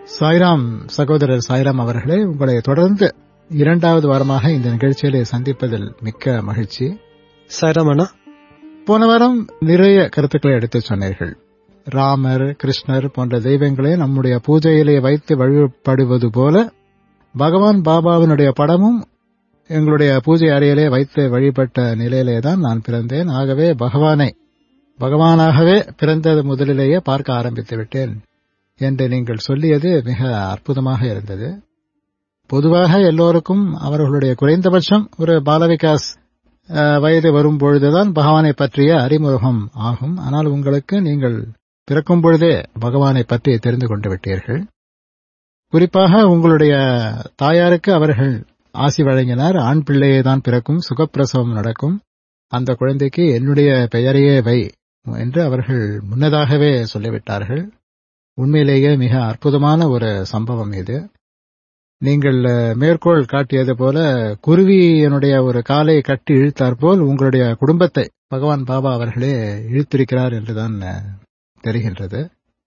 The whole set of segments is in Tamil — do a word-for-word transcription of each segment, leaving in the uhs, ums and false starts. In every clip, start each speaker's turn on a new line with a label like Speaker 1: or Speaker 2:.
Speaker 1: சாய்ராம் சகோதரர் சாய்ராம் அவர்களே, உங்களை தொடர்ந்து இரண்டாவது வாரமாக இந்த நிகழ்ச்சியிலே சந்திப்பதில் மிக்க மகிழ்ச்சி.
Speaker 2: சாய்ராம் அண்ணா,
Speaker 1: போன வாரம் நிறைய கருத்துக்களை எடுத்துச் சொன்னீர்கள். ராமர், கிருஷ்ணர் போன்ற தெய்வங்களை நம்முடைய பூஜையிலே வைத்து வழிபடுவது போல பகவான் பாபாவினுடைய படமும் எங்களுடைய பூஜை அறையிலே வைத்து வழிபட்ட நிலையிலேதான் நான் பிறந்தேன். ஆகவே பகவானை பகவானாகவே பிறந்தது முதலிலேயே பார்க்க ஆரம்பித்து விட்டேன் என்று நீங்கள் சொல்லியது மிக அற்புதமாக இருந்தது. பொதுவாக எல்லோருக்கும் அவர்களுடைய குறைந்தபட்சம் ஒரு பாலவிகாஸ் வயது வரும் பொழுதுதான் பகவானை பற்றிய அறிமுகம் ஆகும். ஆனால் உங்களுக்கு நீங்கள் பிறக்கும் பொழுதே பகவானை பற்றி தெரிந்து கொண்டு விட்டீர்கள். குறிப்பாக உங்களுடைய தாயாருக்கு அவர்கள் ஆசி வழங்கினார். ஆண் பிள்ளையே தான் பிறக்கும், சுகப்பிரசவம் நடக்கும், அந்த குழந்தைக்கு என்னுடைய பெயரையே வை என்று அவர்கள் முன்னதாகவே சொல்லிவிட்டார்கள். உண்மையிலேயே மிக அற்புதமான ஒரு சம்பவம் இது. நீங்கள் மேற்கோள் காட்டியது போல குருவியினுடைய ஒரு காலை கட்டி இழுத்தாற்போல் உங்களுடைய குடும்பத்தை பகவான் பாபா அவர்களே இழுத்திருக்கிறார் என்றுதான் தெரிகின்றது.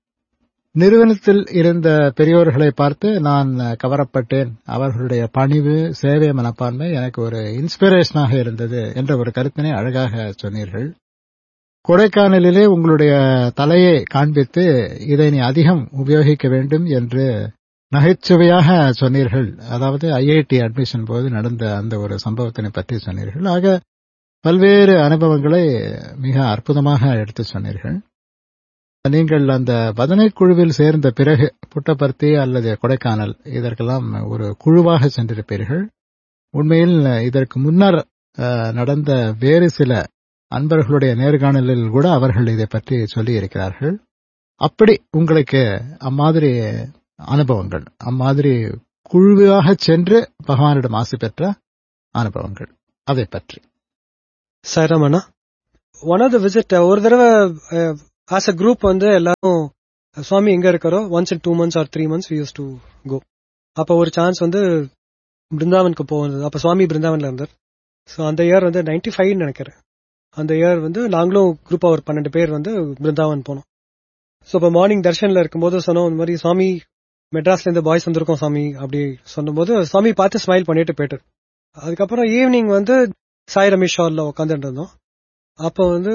Speaker 1: நிறுவனத்தில் இருந்த பெரியோர்களை பார்த்து நான் கவரப்பட்டேன். அவர்களுடைய பணிவு, சேவை மனப்பான்மை எனக்கு ஒரு இன்ஸ்பிரேஷனாக இருந்தது என்ற ஒரு கருத்தினை அழகாக சொன்னீர்கள். கொடைக்கானலிலே உங்களுடைய தலையை காண்பித்து இதை நீ அதிகம் உபயோகிக்க வேண்டும் என்று நகைச்சுவையாக சொன்னீர்கள். அதாவது ஐஐடி அட்மிஷன் போது நடந்த அந்த ஒரு சம்பவத்தினை பற்றி சொன்னீர்கள். ஆக பல்வேறு அனுபவங்களை மிக அற்புதமாக எடுத்து சொன்னீர்கள். நீங்கள் அந்த பஜனை குழுவில் சேர்ந்த பிறகு புட்டபர்த்தி அல்லது கொடைக்கானல் இதற்கெல்லாம் ஒரு குழுவாக சென்றிருப்பீர்கள். உண்மையில் இதற்கு முன்னர் நடந்த வேறு சில அன்பர்களுடைய நேர்காணலில் கூட அவர்கள் இதை பற்றி சொல்லி இருக்கிறார்கள். அப்படி உங்களுக்கு அம்மாதிரி அனுபவங்கள், அம்மாதிரி குழுவாக சென்று பகவானிடம் ஆசி பெற்ற அனுபவங்கள், அதை பற்றி.
Speaker 2: சாய்ராமண்ணா, ஒன் ஆஃப் த விசிட் ஒரு தடவை ஆஸ் அ குரூப் வந்து எல்லாரும் சுவாமி எங்க இருக்காரோ once in two months or three months use to go. அப்ப ஒரு சான்ஸ் வந்து பிருந்தாவனுக்கு போகிறது. அப்ப சுவாமி பிருந்தாவன்ல இருந்தார். ஸோ அந்த இயர் வந்து நைன்டி ஃபைவ் நினைக்கிறேன். அந்த இயர் வந்து நாங்களும் குரூப்பா ஒரு பன்னெண்டு பேர் வந்து பிருந்தாவன் போனோம். ஸோ இப்போ மார்னிங் தர்ஷன்ல இருக்கும்போது சொன்னோம், இந்த மாதிரி சுவாமி மெட்ராஸ்ல இருந்து பாய்ஸ் வந்திருக்கோம் சாமி அப்படி சொன்னபோது சுவாமி பார்த்து ஸ்மைல் பண்ணிட்டு போயிட்டார். அதுக்கப்புறம் ஈவினிங் வந்து சாய் ரமேஷ் ஹால்ல உட்காந்துட்டு இருந்தோம். அப்போ வந்து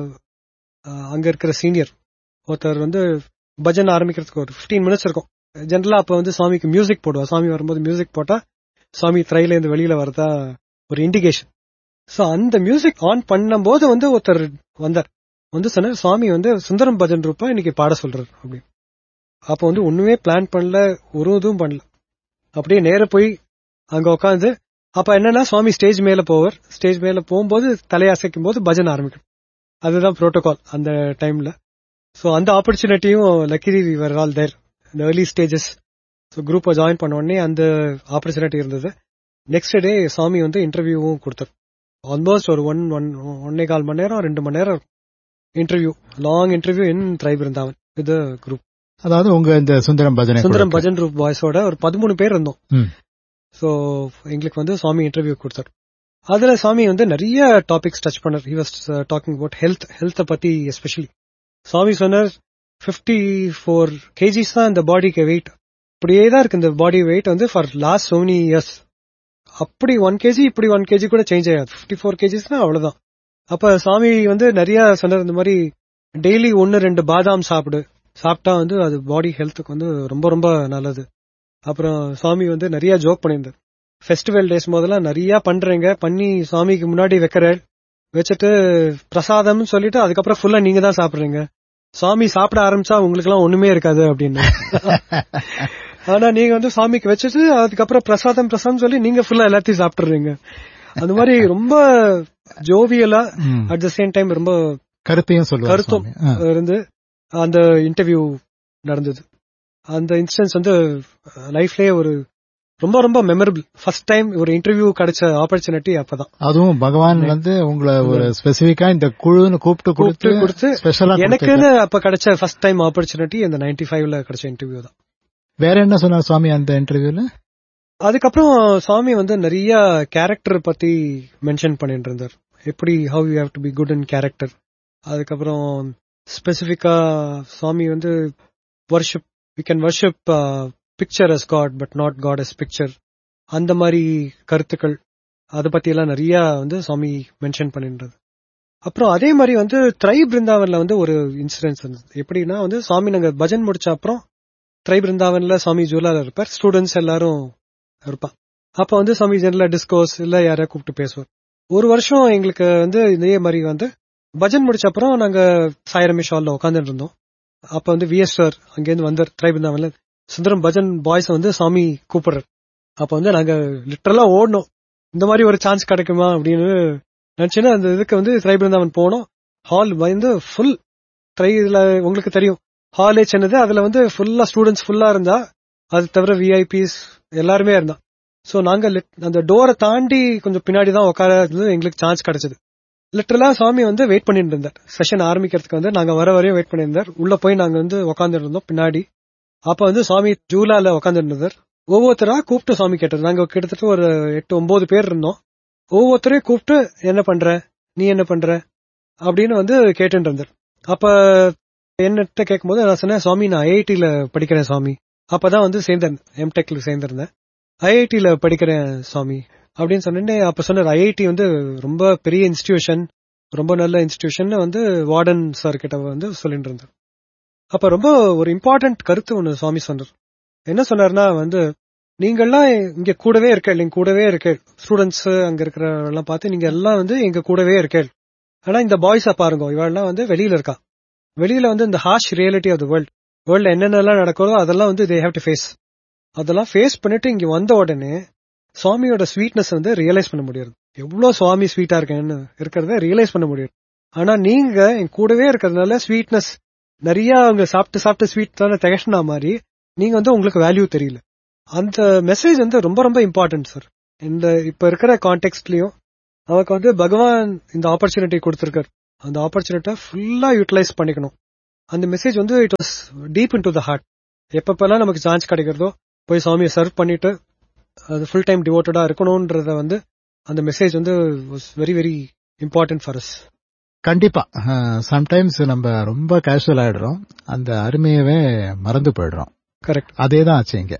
Speaker 2: அங்க இருக்கிற சீனியர் ஒருத்தர் வந்து பஜன் ஆரம்பிக்கிறதுக்கு ஒரு பிப்டீன் மினிட்ஸ் இருக்கும். ஜென்ரலா அப்ப வந்து சுவாமிக்கு மியூசிக் போடுவா. சுவாமி வரும்போது மியூசிக் போட்டா சுவாமி த்ரைல இருந்து வெளியில வரதா ஒரு இண்டிகேஷன். சோ அந்த மியூசிக் ஆன் பண்ணும் போது வந்து ஒருத்தர் வந்தார். வந்து சொன்னார், சுவாமி வந்து சுந்தரம் பஜன் ரூபா இன்னைக்கு பாட சொல்றாரு அப்படின்னு. அப்ப வந்து ஒண்ணுமே பிளான் பண்ணல, ஒரு இதுவும் பண்ணல, அப்படியே நேர போய் அங்க உட்காந்து. அப்ப என்னன்னா சுவாமி ஸ்டேஜ் மேல போவார். ஸ்டேஜ் மேல போகும்போது தலையசைக்கும் போது பஜன் ஆரம்பிக்கும். அதுதான் புரோட்டோகால் அந்த டைம்ல. சோ அந்த ஆப்பர்ச்சுனிட்டியும் லக்கிலி வி வர் ஆல் தேர் இந்த ஏர்லி ஸ்டேஜஸ். ஸோ குரூப்பை ஜாயின் பண்ண உடனே அந்த ஆப்பர்ச்சுனிட்டி இருந்தது. நெக்ஸ்ட் டே சுவாமி வந்து இன்டர்வியூவும் கொடுத்தார். ஆல்மோஸ்ட் ஒரு ஒன் ஒன் ஒன்னே கால் மணி நேரம் ரெண்டு மணி நேரம் interview, long interview in try Brindavan with group.
Speaker 1: அதாவது உங்க இந்த சுந்தரம் பஜனை
Speaker 2: சுந்தரம் பஜன் குரூப் பாய்ஸோட ஒரு பதிமூணு பேர் இருந்தோம். சோ எங்களுக்கு வந்து சுவாமி இன்டர்வியூ கொடுத்தார். அதுல சுவாமி வந்து நிறைய டாபிக்ஸ் டச் பண்ணார். He was talking about health ஹெல்த்தை பத்தி எஸ்பெஷலி. சுவாமி சொன்னார், பிப்டி ஃபோர் கேஜிஸ் தான் இந்த பாடிக்கு வெயிட், அப்படியே தான் இருக்கு இந்த பாடி வெயிட் வந்து for last so many years. அப்படி ஒன் கேஜி இப்படி ஒன் கேஜி கூட சேஞ்ச் ஆகாது. பிப்டி ஃபோர் கேஜிஸ்னா அவ்வளவுதான். அப்ப சுவாமி வந்து நிறைய சொன்னார், இந்த மாதிரி டெய்லி ஒன்னு ரெண்டு பாதாம் சாப்பிடு, சாப்பிட்டா வந்து அது பாடி ஹெல்த்துக்கு வந்து ரொம்ப ரொம்ப நல்லது. அப்புறம் சுவாமி வந்து நிறைய ஜோக் பண்ணியிருந்தார். ஃபெஸ்டிவல் டேஸ் போதெல்லாம் நிறைய பண்றீங்க, பண்ணி சுவாமிக்கு முன்னாடி வைக்கிற வச்சுட்டு பிரசாதம்னு சொல்லிட்டு அதுக்கப்புறம் ஃபுல்லா நீங்க தான் சாப்பிடுறீங்க. சுவாமி சாப்பிட ஆரம்பிச்சா உங்களுக்கு எல்லாம் ஒண்ணுமே இருக்காது அப்படின்னு. ஆனா நீங்க வந்து சுவாமிக்கு வச்சுட்டு அதுக்கப்புறம் பிரசாதம் பிரசாதம் சொல்லி நீங்க ஃபுல்லா எல்லாத்தையும் சாப்பிட்டுறீங்க. அந்த மாதிரி ரொம்ப ஜோவியலா அட் த சேம் டைம் ரொம்ப
Speaker 1: கருத்தையும் சொல்லுவாங்க.
Speaker 2: கருத்தும் இருந்து அந்த இன்டர்வியூ நடந்தது. அந்த இன்ஸ்டன்ஸ் வந்து லைஃப்லயே ஒரு ரொம்ப ரொம்ப மெமரபிள். ஃபர்ஸ்ட் டைம் ஒரு இன்டர்வியூ கிடைச்ச ஆப்பர்ச்சுனிட்டி அப்பதான். அதுவும்
Speaker 1: பகவான் வந்து உங்களை ஒரு ஸ்பெசிபிக்கா இந்த குழுன்னு கூப்பிட்டு கொடுத்து கொடுத்து ஸ்பெஷலா
Speaker 2: எனக்குன்னு அப்ப கிடைச்ச ஃபர்ஸ்ட் டைம் ஆப்பர்ச்சுனிட்டி இந்த நைன்டி ஃபைவ்ல கிடைச்ச இன்டர்வியூ தான்.
Speaker 1: வேற என்ன சொன்னார் சுவாமி அந்த இன்டர்வியூல?
Speaker 2: அதுக்கப்புறம் சுவாமி வந்து நிறைய கேரக்டர் பத்தி மென்ஷன் பண்ணிட்டு இருந்தார். எப்படி how you have to be good in character. அதுக்கப்புறம் ஸ்பெசிபிக்கா சுவாமி வந்து worship we can worship picture as God but not God as picture. அந்த மாதிரி கருத்துக்கள் அதை பத்தி எல்லாம் நிறைய வந்து சுவாமி மென்ஷன் பண்ணின்றது. அப்புறம் அதே மாதிரி வந்து த்ரை பிருந்தாவன்ல வந்து ஒரு இன்சிடென்ட்ஸ் இருந்தது. எப்படின்னா வந்து சுவாமி நாங்க பஜன் முடிச்ச அப்புறம் த்ரை பிருந்தாவன்ல சுவாமி ஜூலால இருப்பார், ஸ்டூடெண்ட்ஸ் எல்லாரும் இருப்பான். அப்ப வந்து சுவாமி ஜெனரலா டிஸ்கோஸ் இல்ல யாரையா கூப்பிட்டு பேசுவார். ஒரு வருஷம் எங்களுக்கு வந்து இதே மாதிரி வந்து பஜன் முடிச்ச அப்புறம் நாங்க சாயரமேஷ் ஹால்ல உட்காந்துட்டு இருந்தோம். அப்ப வந்து விஎஸ் சார் அங்கேருந்து வந்தார் த்ரை பிருந்தாவன்ல. சுந்தரம் பஜன் பாய்ஸ் வந்து சுவாமி கூப்பிடுறாரு. அப்ப வந்து நாங்க லிட்டரலா ஓடணும், இந்த மாதிரி ஒரு சான்ஸ் கிடைக்குமா அப்படின்னு நினைச்சுன்னா அந்த இதுக்கு வந்து த்ரை பிருந்தாவன் போனோம். ஹால் வந்து ஃபுல் த்ரை, இதுல உங்களுக்கு தெரியும் ஹாலே சின்னது, அதுல வந்து ஃபுல்லா ஸ்டூடெண்ட்ஸ் ஃபுல்லா இருந்தா, அது தவிர விஐபிஸ் எல்லாருமே இருந்தா. சோ நாங்க அந்த டோரை தாண்டி கொஞ்சம் பின்னாடி தான் உட்கார எங்களுக்கு சான்ஸ் கிடைச்சது. லிட்டரலா சுவாமி வந்து வெயிட் பண்ணிட்டு இருந்தார் செஷன் ஆரம்பிக்கிறதுக்கு. வந்து நாங்க வர வரையும் வெயிட் பண்ணியிருந்தார். உள்ள போய் நாங்க வந்து உட்காந்துட்டு இருந்தோம் பின்னாடி. அப்ப வந்து சுவாமி ஜூலால உட்காந்துட்டு இருந்தார். ஒவ்வொருத்தரா கூப்பிட்டு சுவாமி கேட்டார். நாங்க கிட்டத்தட்ட ஒரு எட்டு ஒன்பது பேர் இருந்தோம். ஒவ்வொருத்தரையும் கூப்பிட்டு என்ன பண்ற, நீ என்ன பண்ற அப்படின்னு வந்து கேட்டு இருந்தார். அப்ப என்னட்ட கேட்கும் போது நான் சொன்னேன், சுவாமி நான் ஐஐடியில படிக்கிறேன் சுவாமி. அப்பதான் வந்து சேர்ந்தேன், எம்டெக்ல சேர்ந்திருந்தேன். ஐஐடியில படிக்கிறேன் சுவாமி அப்படின்னு சொன்னேன். அப்ப சொன்னார், ஐஐடி வந்து ரொம்ப பெரிய இன்ஸ்டிடியூஷன், ரொம்ப நல்ல இன்ஸ்டிடியூஷன் வந்து வார்டன் சார் கிட்ட வந்து சொல்லிட்டு இருந்தார். அப்ப ரொம்ப ஒரு இம்பார்ட்டன்ட் கருத்து ஒண்ணு சுவாமி சொன்னார். என்ன சொன்னார்னா வந்து, நீங்கெல்லாம் இங்க கூடவே இருக்க, நீங்க கூடவே இருக்க ஸ்டூடெண்ட்ஸ் அங்க இருக்கிற எல்லாம் பார்த்து நீங்க எல்லாம் வந்து எங்க கூடவே இருக்க. ஆனா இந்த பாய்ஸா பாருங்க, இவெல்லாம் வந்து வெளியில இருக்கா. வெளியில வந்து இந்த harsh reality of the world, வேர்ல்ட்ல என்னென்னலாம் நடக்கிறதோ அதெல்லாம் வந்து தே ஹேவ் டு ஃபேஸ். அதெல்லாம் ஃபேஸ் பண்ணிட்டு இங்க வந்த உடனே சுவாமியோட ஸ்வீட்னஸ் வந்து ரியலைஸ் பண்ண முடியாது. எவ்வளவு சுவாமி ஸ்வீட்டா இருக்கேன்னு இருக்கிறத ரியலைஸ் பண்ண முடியாது. ஆனா நீங்க என் கூடவே இருக்கிறதுனால ஸ்வீட்னஸ் நிறைய அவங்க சாப்பிட்டு சாப்பிட்டு ஸ்வீட் தானே திகட்டினா மாதிரி நீங்க வந்து உங்களுக்கு வேல்யூ தெரியல. அந்த மெசேஜ் வந்து ரொம்ப ரொம்ப இம்பார்ட்டன்ட் சார். இந்த இப்ப இருக்கிற கான்டெக்ட்லயும் நமக்கு வந்து பகவான் இந்த ஆப்பர்ச்சுனிட்டி கொடுத்திருக்காரு. அந்த ஆப்பர்ச்சுனிட்டியை ஃபுல்லா யூட்டிலைஸ் பண்ணிக்கணும். அந்த மெசேஜ் வந்து it was deep in to the heart. எப்பப்பெல்லாம் நமக்கு சான்ஸ் கிடைக்கிறதோ போய் சுவாமியை சர்வ் பண்ணிட்டு அது ஃபுல் டைம் டிவோட்டடா இருக்கணும்ன்றத வந்து அந்த மெசேஜ் வந்து was very very important for us.
Speaker 1: கண்டிப்பா. சம்டைம்ஸ் நம்ம ரொம்ப கேஷுவல் ஆயிடுறோம், அந்த அருமையவே மறந்து போயிடுறோம்.
Speaker 2: கரெக்ட்,
Speaker 1: அதேதான் ஆச்சு இங்க.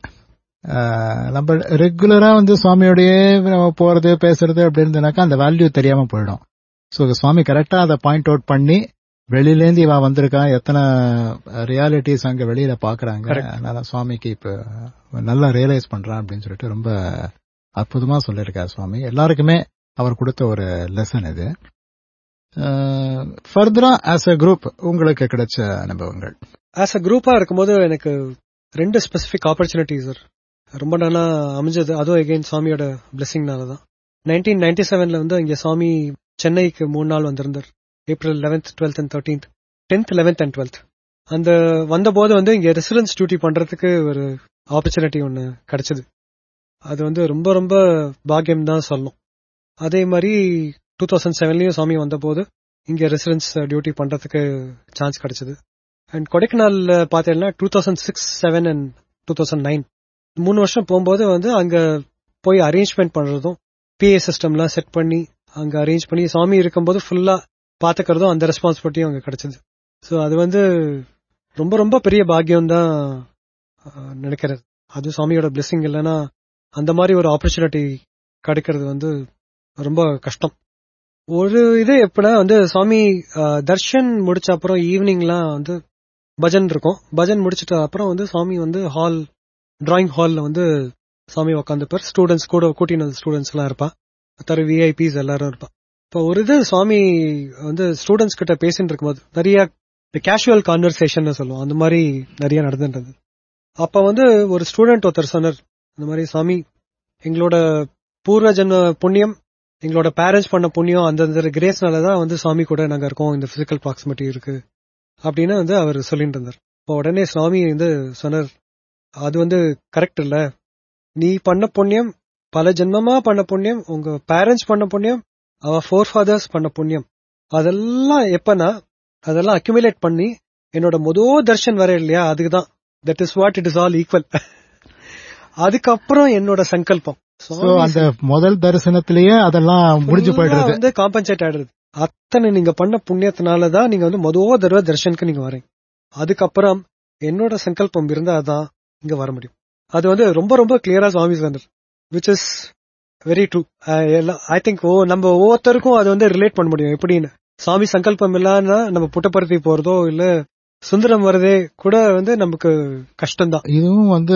Speaker 1: நம்ம ரெகுலரா வந்து சுவாமியோடய போறது பேசுறது அப்படின்னாக்கா அந்த வேல்யூ தெரியாம போயிடும். சோ சுவாமி கரெக்டா அதை பாயிண்ட் அவுட் பண்ணி வெளியிலேருந்து இவன் வந்திருக்கான், எத்தனை ரியாலிட்டிஸ் அங்க வெளியில பாக்குறாங்க, அதனால சுவாமிக்கு இப்ப நல்லா ரியலைஸ் பண்றான் அப்படின்னு சொல்லிட்டு ரொம்ப அற்புதமா சொல்லியிருக்காரு சுவாமி. எல்லாருக்குமே அவர் கொடுத்த ஒரு லெசன் இது. ஃபர்தரா ஆஸ் அ குரூப் உங்களுக்கு கிடைச்ச அனுபவங்கள்?
Speaker 2: ஆஸ் அ குரூப்பா இருக்கும்போது எனக்கு ரெண்டு ஸ்பெசிபிக் ஆப்பர்ச்சுனிட்டிஸ் ரொம்ப நாளா அமைஞ்சது. அதுவும் எகைன் சுவாமியோட பிளெஸிங்னாலதான். நைன்டீன் நைன்டி செவன்ல வந்து இங்க சுவாமி சென்னைக்கு மூணு நாள் வந்திருந்தார். April eleventh twelfth and thirteenth tenth eleventh and twelfth. அந்த வந்த போது வந்து இங்க ரெசிடென்ஸ் டியூட்டி பண்றதுக்கு ஒரு ஆப்பர்ச்சுனிட்டி ஒன்னு கிடைச்சது. அது வந்து ரொம்ப ரொம்ப பாக்கியம் தான் சொல்லணும். அதே மாதிரி டூ தௌசண்ட் செவன்லயும் சுவாமி வந்த போது இங்க ரெசிடென்ஸ் டியூட்டி பண்றதுக்கு சான்ஸ் கிடைச்சது. அண்ட் கொடைக்கானல் பாத்தீங்கன்னா two thousand six seven and two thousand nine மூணு வருஷம் போகும்போது வந்து அங்க போய் அரேஞ்ச்மெண்ட் பண்றதும் பிஏ சிஸ்டம்லாம் செட் பண்ணி அங்க அரேஞ்ச் பண்ணி சுவாமி இருக்கும்போது ஃபுல்லா பாத்துக்கிறதும் அந்த ரெஸ்பான்சிபிலிட்டியும் அங்க கிடைச்சது. ஸோ அது வந்து ரொம்ப ரொம்ப பெரிய பாக்கியம் தான் நினைக்கிறது. அது சுவாமியோட பிளெஸிங் இல்லைன்னா அந்த மாதிரி ஒரு ஆப்பர்ச்சுனிட்டி கிடைக்கிறது வந்து ரொம்ப கஷ்டம். ஒரு இது எப்படின்னா வந்து சுவாமி தர்ஷன் முடிச்ச அப்புறம் ஈவினிங்லாம் வந்து பஜன் இருக்கும். பஜன் முடிச்சிட்ட அப்புறம் வந்து சுவாமி வந்து ஹால் டிராயிங் ஹால்ல வந்து சுவாமி உட்காந்துப்பார். ஸ்டூடெண்ட்ஸ் கூட கூட்டின ஸ்டூடெண்ட்ஸ் எல்லாம் இருப்பா, தர விஐபிஸ் எல்லாரும் இருப்பா. இப்போ ஒரு இது சுவாமி வந்து ஸ்டூடெண்ட்ஸ் கிட்ட பேசிட்டு இருக்கும்போது நிறைய கேஷுவல் கான்வர்சேஷன் சொல்லுவோம், அந்த மாதிரி நிறைய நடந்துன்றது. அப்ப வந்து ஒரு ஸ்டூடெண்ட் ஒருத்தர் சொன்னார், இந்த மாதிரி சுவாமி எங்களோட பூர்வ ஜென்ம புண்ணியம், எங்களோட பேரண்ட்ஸ் பண்ண புண்ணியம், அந்த கிரேஸ்னாலதான் வந்து சுவாமி கூட நாங்க இருக்கோம், இந்த பிசிக்கல் ப்ராக்சிமிட்டி இருக்கு அப்படின்னு வந்து அவர் சொல்லிட்டு இருந்தார். இப்போ உடனே சுவாமி வந்து சொன்னார், அது வந்து கரெக்ட் இல்ல, நீ பண்ண புண்ணியம் பல ஜென்மமா பண்ண புண்ணியம், உங்க பேரண்ட்ஸ் பண்ண புண்ணியம், அவ ஃபோர் ஃபாதர்ஸ் பண்ண புண்ணியம், அதெல்லாம் எப்பனா அதெல்லாம் அக்யூமுலேட் பண்ணி என்னோட முதல் தர்ஷன் வர இல்லையா, அதுக்குதான் that is what it is all equal. அதுக்கப்புறம் என்னோட சங்கல்பம்
Speaker 1: அந்த முதல் தரிசனத்திலேயே அதெல்லாம் முடிஞ்சு போயிடுறது,
Speaker 2: வந்து காம்பன்சேட் ஆயிடுறது. அத்தனை நீங்க பண்ண புண்ணியத்தினாலதான் நீங்க வந்து முதல் தடவை தர்ஷனுக்கு நீங்க வரீங்க. அதுக்கப்புறம் என்னோட சங்கல்பம் இருந்தா அதான் இங்க வர முடியும். அது வந்து ரொம்ப ரொம்ப கிளியரா சுவாமி சொன்னார், which is very true. I think oh நம்ம ஒவ்வொருத்தருக்கும் அது வந்து ரிலேட் பண்ண முடியும். எப்படின்னு சுவாமி சங்கல்பம் இல்லான்னா நம்ம புட்டபர்த்தி போறதோ இல்ல சுந்தரம் வரதே கூட வந்து நமக்கு கஷ்டம்தான்.
Speaker 1: இதுவும் வந்து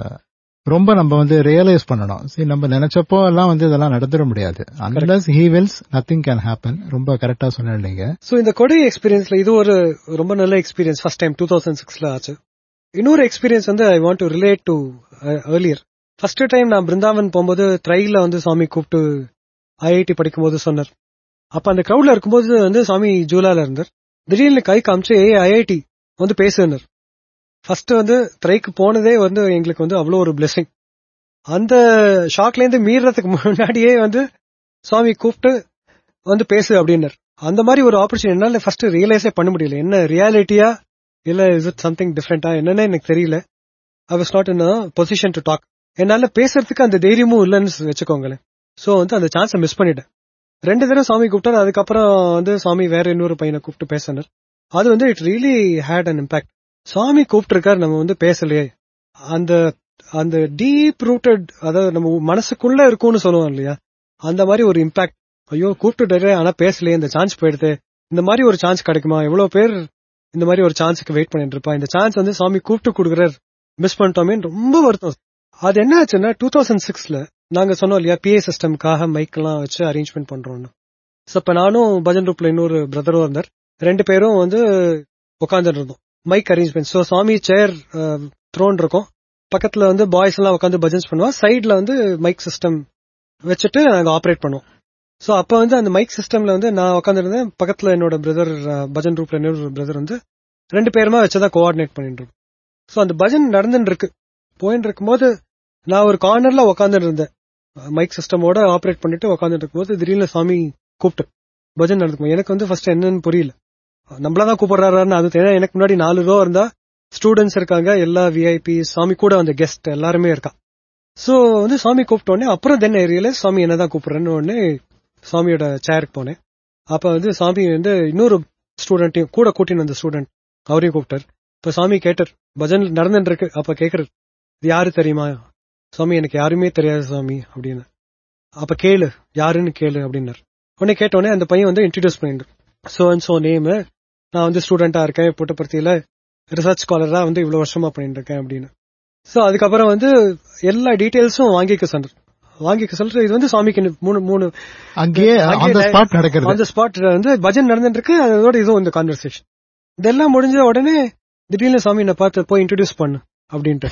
Speaker 1: ரொம்ப நம்ம வந்து ரியலைஸ் பண்ணணும். சரி, நம்ம நினைச்சப்போ எல்லாம் வந்து இதெல்லாம் நடந்துட முடியாது. unless he wills nothing can happen. ரொம்ப கரெக்டா சொன்னீங்க.
Speaker 2: சோ இந்த கொடை எக்ஸ்பீரியன்ஸ்ல இது ஒரு ரொம்ப நல்ல experience. First time two thousand சிக்ஸ்ல ஆச்சு. இன்னொரு எக்ஸ்பீரியன்ஸ் வந்து I want to relate to earlier. First time நான் பிருந்தாவன் போகும்போது ட்ரைல வந்து சுவாமி கூப்பிட்டு ஐஐடி படிக்கும் போது சொன்னார். அப்ப அந்த கிரௌட்ல இருக்கும்போது வந்து சுவாமி ஜூலால இருந்தார். திடீர்னு கை காமிச்சு ஐஐடி வந்து பேசுனார். ஃபர்ஸ்ட் வந்து ட்ரைக்கு போனதே வந்து எங்களுக்கு வந்து அவ்வளோ ஒரு பிளெஸிங். அந்த ஷாக்ல இருந்து மீறதுக்கு முன்னாடியே வந்து சுவாமி கூப்பிட்டு வந்து பேசு அப்படின்னார். அந்த மாதிரி ஒரு ஆப்பர்ச்சுனிட்டி என்னால ஃபர்ஸ்ட் ரியலைஸே பண்ண முடியல. என்ன ரியாலிட்டியா இல்ல இஸ் இட் சம்திங் டிஃபரெண்டா என்னன்னு எனக்கு தெரியல. I was not in a position to talk. என்னால பேசுறதுக்கு அந்த தைரியமும் இல்லைன்னு வச்சுக்கோங்களேன். சோ வந்து அந்த சான்ஸை மிஸ் பண்ணிட்டேன். ரெண்டு தடவை சுவாமி கூப்பிட்டார். அதுக்கப்புறம் வந்து சுவாமி வேற இன்னொரு பையனை கூப்பிட்டு பேசினார். அது வந்து it really had an impact. சுவாமி கூப்பிட்டு இருக்காரு, நம்ம வந்து பேசலையே. அந்த அந்த டீப் ரூட்டட், அதாவது நம்ம மனசுக்குள்ள இருக்கும்னு சொல்லுவோம் இல்லையா, அந்த மாதிரி ஒரு இம்பாக்ட். ஐயோ கூப்பிட்டுட்டாரு ஆனா பேசலையே, இந்த சான்ஸ் போயிடுது, இந்த மாதிரி ஒரு சான்ஸ் கிடைக்குமா, எவ்வளவு பேர் இந்த மாதிரி ஒரு சான்ஸுக்கு வெயிட் பண்ணிட்டு இருப்பா, இந்த சான்ஸ் வந்து சுவாமி கூப்பிட்டு கொடுக்குறாரு, மிஸ் பண்ணிட்டோமே ரொம்ப வருத்தம். அது என்ன ஆச்சுன்னா டூ தௌசண்ட் சிக்ஸ்ல நாங்க சொன்னோம் இல்லையா பிஏ சிஸ்டம்காக மைக் எல்லாம் வச்சு அரேஞ்ச்மெண்ட் பண்றோம்னு. இப்ப நானும் பஜன் ரூப்ல இன்னொரு பிரதரும் இருந்தார். ரெண்டு பேரும் வந்து உட்காந்துட்டு இருந்தோம் மைக் அரேஞ்ச்மெண்ட். ஸோ சுவாமி சேர் த்ரோன் இருக்கும், பக்கத்துல வந்து பாய்ஸ் எல்லாம் உட்காந்து பஜன்ஸ் பண்ணுவோம், சைட்ல வந்து மைக் சிஸ்டம் வச்சுட்டு நாங்க ஆப்ரேட் பண்ணுவோம். சோ அப்ப வந்து அந்த மைக் சிஸ்டம்ல வந்து நான் உட்காந்துருந்தேன், பக்கத்துல என்னோட பிரதர் பஜன் ரூப்ல இன்னொரு பிரதர் வந்து ரெண்டு பேருமா வச்சுதான் கோஆர்டினேட் பண்ணிட்டு இருக்கோம். சோ அந்த பஜன் நடந்துட்டு இருக்கு, போயிட்டு இருக்கும்போது நான் ஒரு கார்னர்ல உட்காந்துட்டு இருந்தேன், மைக் சிஸ்டமோட ஆப்ரேட் பண்ணிட்டு உட்காந்துட்டு இருக்கும்போது திடீர்னு சாமி கூப்பிட்டு பஜன் நடக்கும். எனக்கு வந்து ஃபர்ஸ்ட் என்னன்னு புரியல, நம்மளதான் கூப்பிடுறாருன்னு. அது தெரியும், எனக்கு முன்னாடி நாலு ரோ இருந்தா ஸ்டூடெண்ட்ஸ் இருக்காங்க, எல்லா விஐபி, சாமி கூட அந்த கெஸ்ட் எல்லாருமே இருக்கா. சோ வந்து சாமி கூப்பிட்ட உடனே அப்புறம் தென் ஏரியால சாமி என்னதான் கூப்பிடுறேன்னு உடனே சாமியோட சேருக்கு போனேன். அப்ப வந்து சாமி வந்து இன்னொரு ஸ்டூடெண்ட்டையும் கூட கூட்டின்னு வந்த ஸ்டூடெண்ட் அவரையும் கூப்பிட்டார். இப்ப சாமி கேட்டார், பஜன் நடந்துட்டு இருக்கு. அப்ப கேக்குறாரு, இது யாரு தெரியுமா? சாமி எனக்கு யாருமே தெரியாது சாமி அப்படின்னு. அப்ப கேளு, யாருன்னு கேளு அப்படின்னாரு. உடனே கேட்டோடனே அந்த பையன் வந்து இன்ட்ரடியூஸ் பண்ணிட்டு, சோ அண்ட் சோ நேம், நான் வந்து ஸ்டூடெண்டா இருக்கேன், புட்டபர்த்தியில ரிசர்ச் ஸ்காலரா வந்து இவ்வளவு வருஷமா பண்ணிட்டு இருக்கேன் அப்படின்னு. சோ அதுக்கப்புறம் வந்து எல்லா டீடைல்ஸும் வாங்கிக்க சொன்னார். வாங்கிக்க சொல்ற இது வந்து சாமிக்கு மூணு மூணு
Speaker 1: அங்கேயே அந்த ஸ்பாட் நடக்கிறது,
Speaker 2: அந்த ஸ்பாட் வந்து பஜன் நடந்துட்டு இருக்கு. அதோட இதுவும் இந்த கான்வர்சேஷன் இதெல்லாம் முடிஞ்ச உடனே திடீர்னு சாமி என்ன பார்த்து போய் இன்ட்ரடியூஸ் பண்ணு அப்படின்ட்டு.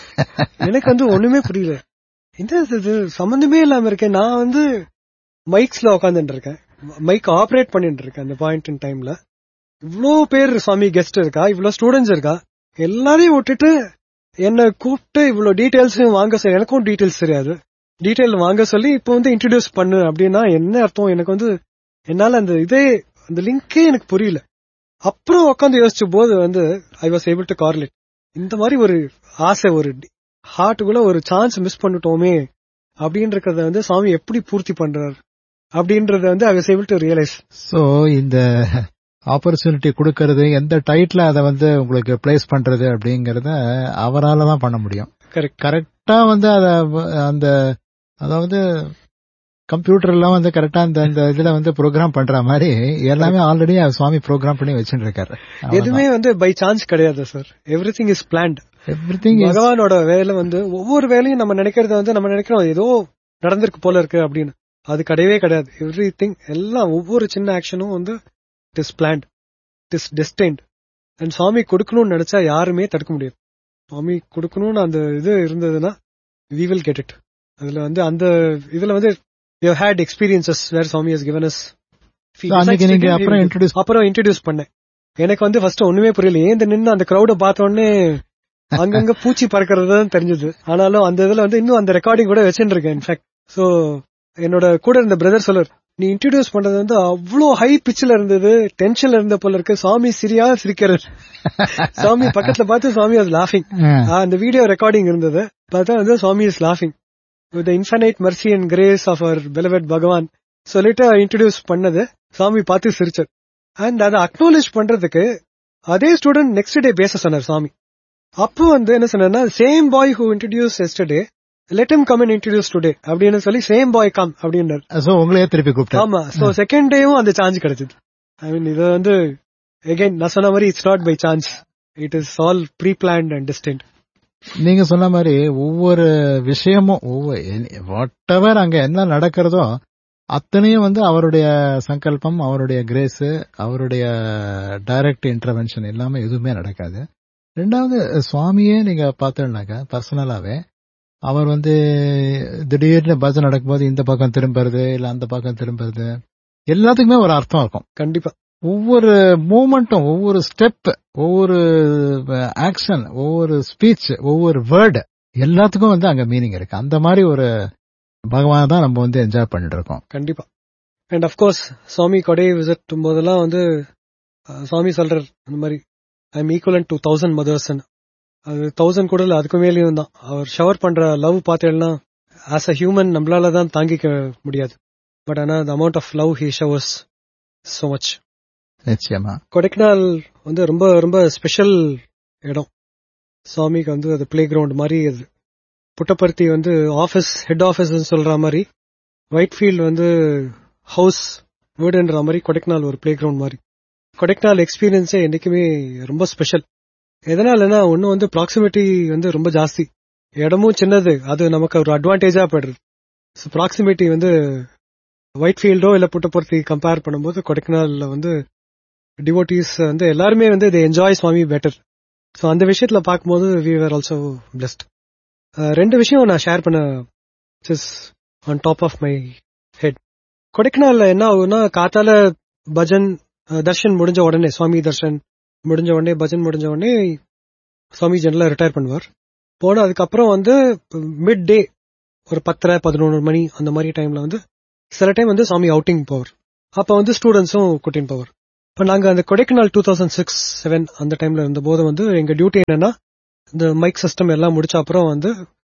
Speaker 2: எனக்கு வந்து ஒண்ணுமே புரியல, இந்த இது சம்பந்தமே இல்லாம இருக்கேன். நான் வந்து மைக்ஸ்ல உட்காந்துட்டு இருக்கேன், மைக் ஆப்ரேட் பண்ணிட்டு இருக்கேன். அந்த பாயிண்ட் இன் டைம்ல இவ்ளோ பேர் சாமி கெஸ்ட் இருக்கா, இவ்வளவு ஸ்டூடெண்ட்ஸ் இருக்கா, எல்லாரையும் விட்டுட்டு என்ன கூப்பிட்டு இவ்வளவு டீடைல்ஸ் வாங்க சொல்லி, எனக்கும் டீடைல்ஸ் தெரியாது, டீடைல் வாங்க சொல்லி இப்போ வந்து இன்ட்ரடியூஸ் பண்ணு அப்படின்னா என்ன அர்த்தம்? எனக்கு வந்து என்னால அந்த இதே அந்த லிங்கே எனக்கு புரியல. அப்புறம் உட்காந்து யோசிச்ச போது வந்து ஐ வாஸ் ஏபிள் டு கார்லேட். இந்த மாதிரி ஒரு ஆசை, ஒரு ஹார்ட்டுக்குள்ள ஒரு சான்ஸ் மிஸ் பண்ணிட்டோமே அப்படின்றத வந்து சாமி எப்படி பூர்த்தி பண்றாரு அப்படின்றத வந்து I was able to realise.
Speaker 1: So இந்த ஆப்பர்ச்சுனிட்டி கொடுக்கறது, எந்த டைட்ல அதை வந்து உங்களுக்கு பிளேஸ் பண்றது அப்படிங்கறத அவரால தான் பண்ண முடியும். கரெக்டா வந்து அத அந்த அதாவது கம்ப்யூட்டர் எல்லாம் வந்து கரெக்டா இந்த இதுல வந்து ப்ரோக்ராம் பண்ற மாதிரி எல்லாமே ஆல்ரெடி சுவாமி ப்ரோக்ராம் பண்ணி வச்சுட்டு இருக்காரு.
Speaker 2: எதுவுமே வந்து பை சான்ஸ் கிடையாது sir, every thing is plant.
Speaker 1: Everything
Speaker 2: பகவானோட வேலை வந்து ஒவ்வொரு வேலையும் நம்ம நினைக்கிறது வந்து நம்ம நினைக்கிறோம் ஏதோ நடந்திருக்கு போல இருக்கு அப்படின்னு, அது கிடையவே கிடையாது. எவ்ரி திங் எல்லாம் ஒவ்வொரு சின்ன ஆக்ஷனும் வந்து it is plant, it is destined. And சுவாமி கொடுக்கணும்னு நினைச்சா யாருமே தடுக்க முடியாது. சுவாமி கொடுக்கணும்னு அந்த இது இருந்ததுன்னா we will get it. அதுல வந்து அந்த இதுல வந்து you had experiences where Swami has given us. அப்புறம் இன்ட்ரோடியூஸ் பண்ணேன். எனக்கு வந்து ஃபர்ஸ்ட் ஒண்ணுமே புரியல, ஏன் நின்று அந்த கிரௌட பார்த்த உடனே அங்கங்க பூச்சி பறக்கிறது தான் தெரிஞ்சது. ஆனாலும் அந்த இதுல வந்து இன்னும் அந்த ரெக்கார்டிங் கூட வச்சுட்டு இருக்கேன். இன்ஃபேக்ட் சோ என்னோட கூட இருந்த பிரதர் சொல்றார், நீ இன்ட்ரோடியூஸ் பண்றது வந்து அவ்வளோ ஹை பிச்சில் இருந்தது, டென்ஷன்ல இருந்த போல இருக்கு, சாமி சிரியா சிரிக்கிறார். சாமி பக்கத்துல பார்த்து சாமி வாஸ் லாஃபிங். அந்த வீடியோ ரெக்கார்டிங் இருந்தது, பார்த்தா வந்து சாமி is லாஃபிங் with the infinite mercy and grace of our beloved Bhagavan சொல்லிட்டு இன்ட்ரோடியூஸ் பண்ணது சாமி பார்த்து சிரிச்சார். அண்ட் அதை அக்னாலேஜ் பண்றதுக்கு அதே ஸ்டூடெண்ட் நெக்ஸ்ட் டே பேச சொன்னார் சாமி. அப்போ வந்து என்ன சொன்னா, same boy who introduce yesterday let him come and introduce today அப்படின்னு சொல்லி சேம் பாய் கம் அப்படின்னாரு.
Speaker 1: சோ உங்களையே திருப்பி கூப்பிட்டாரு.
Speaker 2: ஆமா. சோ செகண்ட் டேவும் அந்த சான்ஸ் கிடைச்சது. ஐ மீன் இது வந்து அகைன் நான் சொன்ன மாதிரி it's not by chance, it is all pre plant and distant.
Speaker 1: நீங்க சொன்ன மாதிரி ஒவ்வொரு விஷயமும் ஒவ்வொரு வாட் எவர் அங்க என்ன நடக்கிறதோ அத்தனையும் வந்து அவருடைய சங்கல்பம், அவருடைய கிரேஸ், அவருடைய டைரக்ட் இன்டர்வென்ஷன் இல்லாம எதுவுமே நடக்காது. ரெண்டாவது சுவாமியே நீங்க பார்த்தோம்னாக்கா பர்சனலாவே அவர் வந்து திடீர்னு பஜனை நடக்கும்போது இந்த பக்கம் திரும்புறது இல்ல அந்த பக்கம் திரும்புறது எல்லாத்துக்குமே ஒரு அர்த்தம் இருக்கும்.
Speaker 2: கண்டிப்பா
Speaker 1: ஒவ்வொரு மூமெண்ட்டும், ஒவ்வொரு ஸ்டெப், ஒவ்வொரு ஆக்ஷன், ஒவ்வொரு ஸ்பீச், ஒவ்வொரு வேர்டு எல்லாத்துக்கும் வந்து அங்க மீனிங் இருக்கு. அந்த மாதிரி ஒரு பகவான் தான் நம்ம வந்து என்ஜாய் பண்ணிட்டு இருக்கோம்.
Speaker 2: கண்டிப்பா. அண்ட் அப்கோர்ஸ் சுவாமி கொடை விசிட் போதெல்லாம் வந்து சுவாமி சொல்றார் அந்த மாதிரி I am equivalent to thousand mothers. அது தௌசண்ட் கூட இல்ல, அதுக்கு மேலேயும் தான். அவர் ஷவர் பண்ற லவ் பார்த்தேன்னா ஆஸ் அ ஹியூமன் நம்மளால தான் தாங்கிக்க முடியாது. பட் ஆனா the amount of love he showers so much.
Speaker 1: நிச்சயமா
Speaker 2: கொடைக்கானல் வந்து ரொம்ப ரொம்ப ஸ்பெஷல் இடம். சுவாமிக்கு வந்து அது பிளே கிரவுண்ட் மாதிரி. அது புட்டபர்த்தி வந்து ஆபீஸ், ஹெட் ஆபீஸ் சொல்ற மாதிரி, ஒயிட் ஃபீல்ட் வந்து ஹவுஸ் வீடுன்ற மாதிரி கொடைக்கானல் ஒரு பிளே கிரவுண்ட் மாதிரி. கொடைக்கானல் எக்ஸ்பீரியன்ஸே என்னைக்குமே ரொம்ப ஸ்பெஷல். எதனாலன்னா ஒன்னு வந்து ப்ராக்சிமிட்டி வந்து ரொம்ப ஜாஸ்தி, இடமும் சின்னது, அது நமக்கு ஒரு அட்வான்டேஜா போயிடுது. ப்ராக்சிமிட்டி வந்து ஒயிட் ஃபீல்டோ இல்ல புட்டபர்த்தி கம்பேர் பண்ணும்போது கொடைக்கானல்ல வந்து டிவோட்டீஸ் வந்து எல்லாருமே வந்து they enjoy Swami better. So அந்த விஷயத்துல பார்க்கும்போது we were also blessed. ரெண்டு விஷயம் நான் ஷேர் பண்ண on top of my head. கொடைக்கானல்ல என்ன ஆகும்னா காத்தால பஜன் தர்ஷன் முடிஞ்ச உடனே, சுவாமி தர்ஷன் முடிஞ்ச உடனே, பஜன் முடிஞ்ச உடனே சுவாமி ஜெனரலா ரிட்டையர் பண்ணுவார். போன அதுக்கப்புறம் வந்து மிட் டே ஒரு பத்தரை பதினொன்று மணி அந்த மாதிரி டைம்ல வந்து சில டைம் வந்து சுவாமி அவுட்டிங் போவார். அப்ப வந்து ஸ்டூடெண்ட்ஸும் கூட்டின்னு போவார். இப்ப நாங்க அந்த Kodaikanal two thousand six seven அந்த டைம்ல இருந்த போது வந்து எங்க டியூட்டி என்னன்னா இந்த மைக் சிஸ்டம் எல்லாம் முடிச்ச அப்புறம் வந்து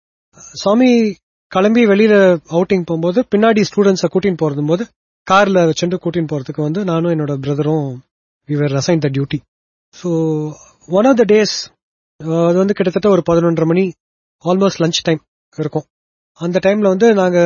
Speaker 2: சுவாமி கிளம்பி வெளியில அவுட்டிங் போகும்போது பின்னாடி ஸ்டூடெண்ட்ஸை கூட்டின்னு போறது போது கார்ல வச்சுட்டு கூட்டின்னு போறதுக்கு வந்து நானும் என்னோட பிரதரும் we were assigned the duty. So one of the days அது வந்து கிட்டத்தட்ட ஒரு பதினொன்றரை மணி, ஆல்மோஸ்ட் லஞ்ச் டைம் இருக்கும். அந்த டைம்ல வந்து நாங்க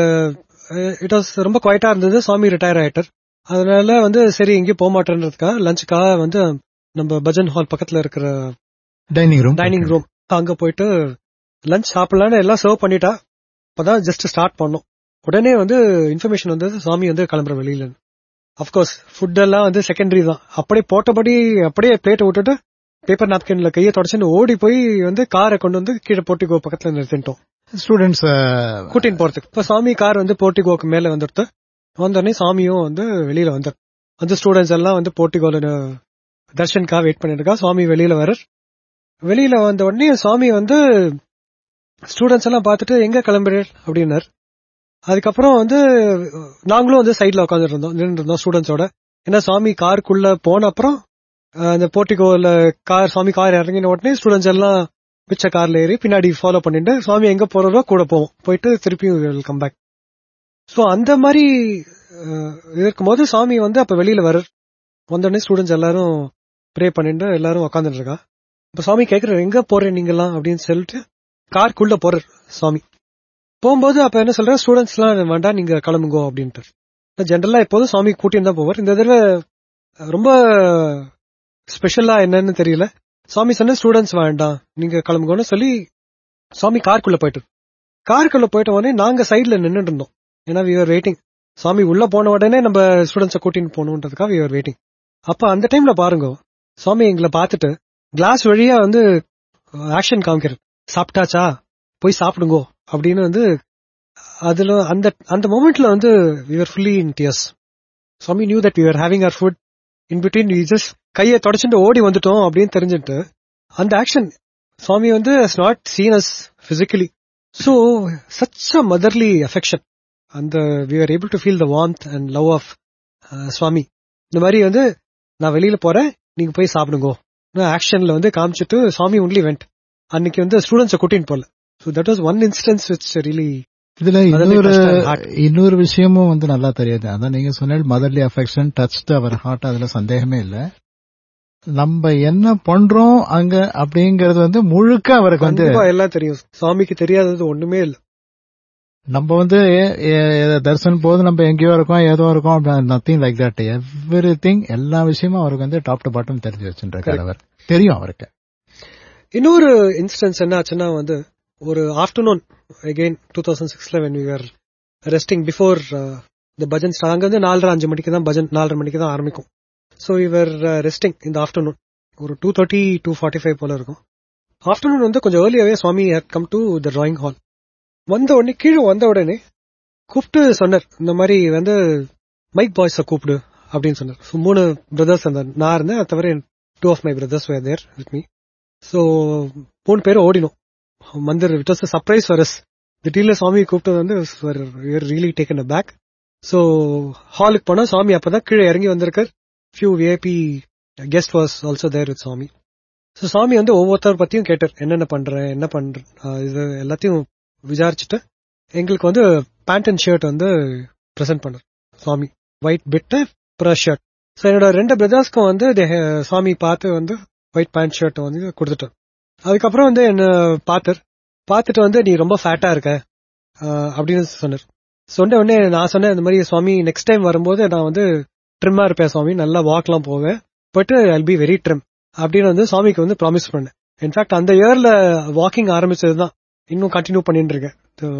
Speaker 2: இட் வாஸ் ரொம்ப குவைட்டா இருந்தது. சுவாமி ரிட்டையர் ஆயிட்டார். அதனால வந்து சரி எங்கேயும் போக மாட்டேன்றதுக்காக லஞ்சுக்காக வந்து நம்ம பஜன் ஹால் பக்கத்துல இருக்கிற
Speaker 1: டைனிங் ரூம்
Speaker 2: டைனிங் ரூம் அங்க போயிட்டு லஞ்ச் சாப்பிடலான்னு எல்லாம் சர்வ் பண்ணிட்டா. அப்பதான் ஜஸ்ட் ஸ்டார்ட் பண்ணோம். உடனே வந்து இன்ஃபர்மேஷன் வந்தது சுவாமி வந்து கிளம்புற வெளியில. அப்கோர்ஸ் ஃபுட் எல்லாம் வந்து செகண்டரி தான். அப்படியே போட்டபடி அப்படியே பிளேட்டை விட்டுட்டு பேப்பர் நாப்கின்ல கையை தொடச்சுன்னு ஓடி போய் வந்து காரை கொண்டு வந்து கீழே போர்ட்டிகோ பக்கத்துல நிறுத்திட்டோம்
Speaker 1: ஸ்டூடெண்ட்ஸ்
Speaker 2: கூட்டின்னு போறதுக்கு. இப்ப சுவாமி கார் வந்து போர்ட்டிகோக்கு மேல வந்துடுத்து. வந்தோடனே சாமியும் வந்து வெளியில வந்தார். அந்த ஸ்டூடெண்ட்ஸ் எல்லாம் வந்து போர்ட்டிகோல தர்ஷனுக்காக வெயிட் பண்ணிட்டு இருக்கா. சுவாமி வெளியில வர வெளியில வந்த உடனே சுவாமி வந்து ஸ்டூடெண்ட்ஸ் எல்லாம் பார்த்துட்டு எங்க கிளம்புறேன் அப்படின்னாரு. அதுக்கப்புறம் வந்து நாங்களும் வந்து சைட்ல உட்காந்துட்டு இருந்தோம், நின்று இருந்தோம் ஸ்டூடெண்ட்ஸோட. ஏன்னா சுவாமி காருக்குள்ள போன அப்புறம் அந்த போர்ட்டிகோல கார் சுவாமி கார் இறங்கின உடனே ஸ்டூடெண்ட்ஸ் எல்லாம் மிச்ச கார்ல ஏறி பின்னாடி ஃபாலோ பண்ணிட்டு சுவாமி எங்க போறதோ கூட போவோம், போயிட்டு திருப்பியும் கம் பேக். ஸோ அந்த மாதிரி இருக்கும்போது சுவாமி வந்து அப்ப வெளியில வர வந்தோடனே ஸ்டூடெண்ட்ஸ் எல்லாரும் ப்ரே பண்ணிட்டு எல்லாரும் உட்காந்துட்டு இருக்கா. இப்ப சுவாமி கேட்கறாரு எங்க போறேன் நீங்கெல்லாம் அப்படின்னு சொல்லிட்டு காருக்குள்ள போறார் சுவாமி. போகும்போது அப்ப என்ன சொல்ற, ஸ்டூடெண்ட்ஸ் எல்லாம் வேண்டாம் நீங்க கிளம்புங்கோ அப்படின்ட்டு. ஜென்ரலா எப்போதும் சுவாமி கூட்டின்னு தான் போவார். இந்த தடவை ரொம்ப ஸ்பெஷலா என்னன்னு தெரியல, சுவாமி சொன்ன ஸ்டூடெண்ட்ஸ் வேண்டாம் நீங்க கிளம்புங்கன்னு சொல்லி சுவாமி காருக்குள்ள போயிட்டு காருக்குள்ள போயிட்ட உடனே நாங்க சைட்ல நின்றுட்டு இருந்தோம். ஏன்னா வி ஆர் வெயிட்டிங். சுவாமி உள்ள போன உடனே நம்ம ஸ்டூடெண்ட்ஸை கூட்டின்னு போகணுன்றதுக்காக வி ஆர் வெயிட்டிங். அப்ப அந்த டைம்ல பாருங்க சுவாமி எங்களை பார்த்துட்டு கிளாஸ் வழியா வந்து ஆக்ஷன் காமிக்கிறது, சாப்பிட்டாச்சா போய் சாப்பிடுங்கோ அப்படின்னு வந்து. அதுல அந்த அந்த மொமெண்ட்ல வந்து we were fully in tears. Swami knew that we were having our food. In between we just கையை தொடச்சுட்டு ஓடி வந்துட்டோம் அப்படின்னு தெரிஞ்சுட்டு அந்த ஆக்ஷன் சுவாமி வந்து has not seen us physically. So such a motherly affection. And we were able to feel the warmth and love of uh, Swami. இந்த மாதிரி வந்து நான் வெளியில போறேன் நீங்க போய் சாப்பிடுங்கோ ஆக்ஷன்ல வந்து காமிச்சிட்டு சுவாமி ஒன்லி வெண்ட். அன்னைக்கு வந்து ஸ்டூடெண்ட்ஸை கூட்டின்னு போல. So that was one instance which really.
Speaker 1: இதுல இன்னொரு இன்னொரு விஷயமும் வந்து நல்லா தெரியுது. அதான் நீங்க சொன்ன மதர்லி அஃபெக்ஷன் டச்ட் அவர் ஹார்ட், அதுல சந்தேகமே இல்ல. நம்ம என்ன பண்றோம் அங்க அப்படிங்கறது வந்து முழுக்க அவருக்கு வந்து
Speaker 2: எல்லாம் தெரியும். சுவாமிக்கு தெரியாதது ஒண்ணுமே இல்ல.
Speaker 1: நம்ம வந்து தரிசனம் போது நம்ம எங்கேயோ இருக்கோம் ஏதோ இருக்கோம், nothing like that. Every thing எல்லா விஷயமும் அவருக்கு வந்து டாப் டு பாட்டம் தெரிஞ்சு வச்சுருக்காரு. அவர் தெரியும் அவருக்கு. இன்னொரு
Speaker 2: இன்சிடென்ட்ஸ் என்ன ஆச்சுன்னா வந்து ஒரு ஆஃப்டர்நூன் அகைன் டூ தௌசண்ட் சிக்ஸ்ல when we are resting before the bhajan start. அங்க வந்து நாலரை அஞ்சு மணிக்கு தான் பஜன் நாலரை மணிக்கு தான் ஆரம்பிக்கும். ஸோ இவர் ரெஸ்டிங் இந்த ஆஃப்டர்நூன் ஒரு two thirty two forty five போல இருக்கும். ஆஃப்டர்நூன் வந்து கொஞ்சம் ஏர்லியாவே சுவாமி had come to the drawing hall. வந்த உடனே கீழே வந்த உடனே கூப்பிட்டு சொன்னார், இந்த மாதிரி வந்து மைக் பாய்ஸை கூப்பிடு அப்படின்னு சொன்னார். ஸோ மூணு பிரதர்ஸ் இருந்தார், நான் இருந்தேன், அது தவிர two of my brothers where there with me. So மூணு பேரும் ஓடினோம். Mandir it was surprise for us. திடீர்ல சுவாமி கூப்பிட்டது வந்து really taken a back. So ஹாலுக்கு போனா சுவாமி அப்பதான் கீழே இறங்கி வந்திருக்கார். Few VIP guest was also there with Swami. So சுவாமி வந்து ஒவ்வொருத்தர் பத்தியும் கேட்டார், என்னென்ன பண்றேன் என்ன பண்றேன் இது எல்லாத்தையும் விசாரிச்சுட்டு எங்களுக்கு வந்து பேண்ட் அண்ட் ஷர்ட் வந்து பிரசன்ட் பண்ணார் சுவாமி. White bit brush shirt. So என்னோட ரெண்டு பிரதர்ஸ்க்கும் வந்து சுவாமி பார்த்து வந்து ஒயிட் பேண்ட் ஷர்ட் வந்து கொடுத்துட்டார். அதுக்கப்புறம் வந்து என்ன பார்த்தார். பார்த்துட்டு வந்து நீ ரொம்ப ஃபேட்டா இருக்க அப்படின்னு சொன்னார். சொன்ன உடனே நான் சொன்னேன், இந்த மாதிரி சுவாமி நெக்ஸ்ட் டைம் வரும்போது நான் வந்து ட்ரிம்மா இருப்பேன் சுவாமி, நல்லா வாக்லாம் போவேன், but I be very trim அப்படின்னு வந்து சுவாமிக்கு வந்து ப்ராமிஸ் பண்ணேன். இன்ஃபேக்ட் அந்த இயர்ல வாக்கிங் ஆரம்பிச்சதுதான் இன்னும் கண்டினியூ பண்ணிட்டு இருக்கேன்.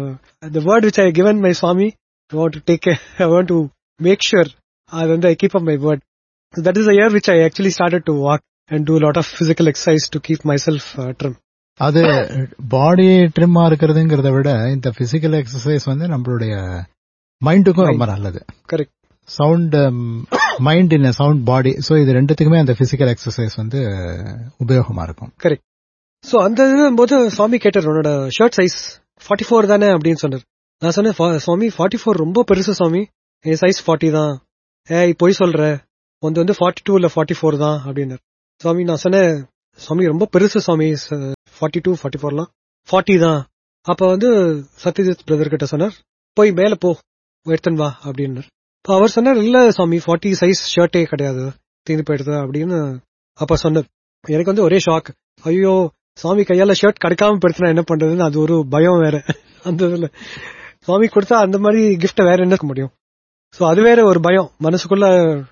Speaker 2: The word which I given my Swami, I want to take care, I want to make sure I வந்து I keep up my word. So that is the year which I actually started to walk and do a lot of physical exercise to keep myself uh, trim.
Speaker 1: அது பாடி ட்ரிம்மா இருக்கிறதுங்கிறத விட இந்த பிசிக்கல் எக்ஸசைஸ் வந்து நம்மளுடைய மைண்டுக்கும் ரொம்ப நல்லது.
Speaker 2: Correct.
Speaker 1: Sound mind in sound body. So இது ரெண்டுத்துக்குமே அந்த பிசிக்கல் எக்ஸசைஸ் வந்து உபயோகமா இருக்கும்.
Speaker 2: கரெக்ட். சோ அந்த போது சுவாமி கேட்டார், உன்னோட ஷர்ட் சைஸ் ஃபார்ட்டி ஃபோர் தானே அப்படின்னு சொன்னார். நான் சொன்னேன், சுவாமி ஃபார்ட்டி ஃபோர் ரொம்ப பெருசு சுவாமி, என் சைஸ் ஃபார்ட்டி தான். ஏய் போய் சொல்ற, வந்து வந்து ஃபார்ட்டி டூ இல்ல ஃபார்ட்டி ஃபோர் தான் அப்படின்னாரு சுவாமி. நான் சொன்னேன், சுவாமி ரொம்ப பெருசு சுவாமி, ஃபார்ட்டி டூ ஃபார்ட்டி ஃபோர்லாம் ஃபார்ட்டி தான். அப்ப வந்து சத்யஜித் பிரதர் கிட்ட சொன்னார், போய் மேல போ எடுத்துன்னு வா அப்படின்னார். இப்போ அவர் சொன்னார், இல்ல சுவாமி ஃபார்ட்டி சைஸ் ஷர்ட்டே கிடையாது, தீர்ந்து போயிடுது அப்படின்னு அப்ப சொன்னார். எனக்கு வந்து ஒரே ஷாக். ஐயோ சுவாமி கையால ஷர்ட் கிடைக்காம படுத்தினா என்ன பண்றதுன்னு அது ஒரு பயம் வேற. அந்த இதுல சுவாமி கொடுத்தா அந்த மாதிரி கிஃப்ட வேற என்ன முடியும். சோ அது வேற ஒரு பயம் மனசுக்குள்ள,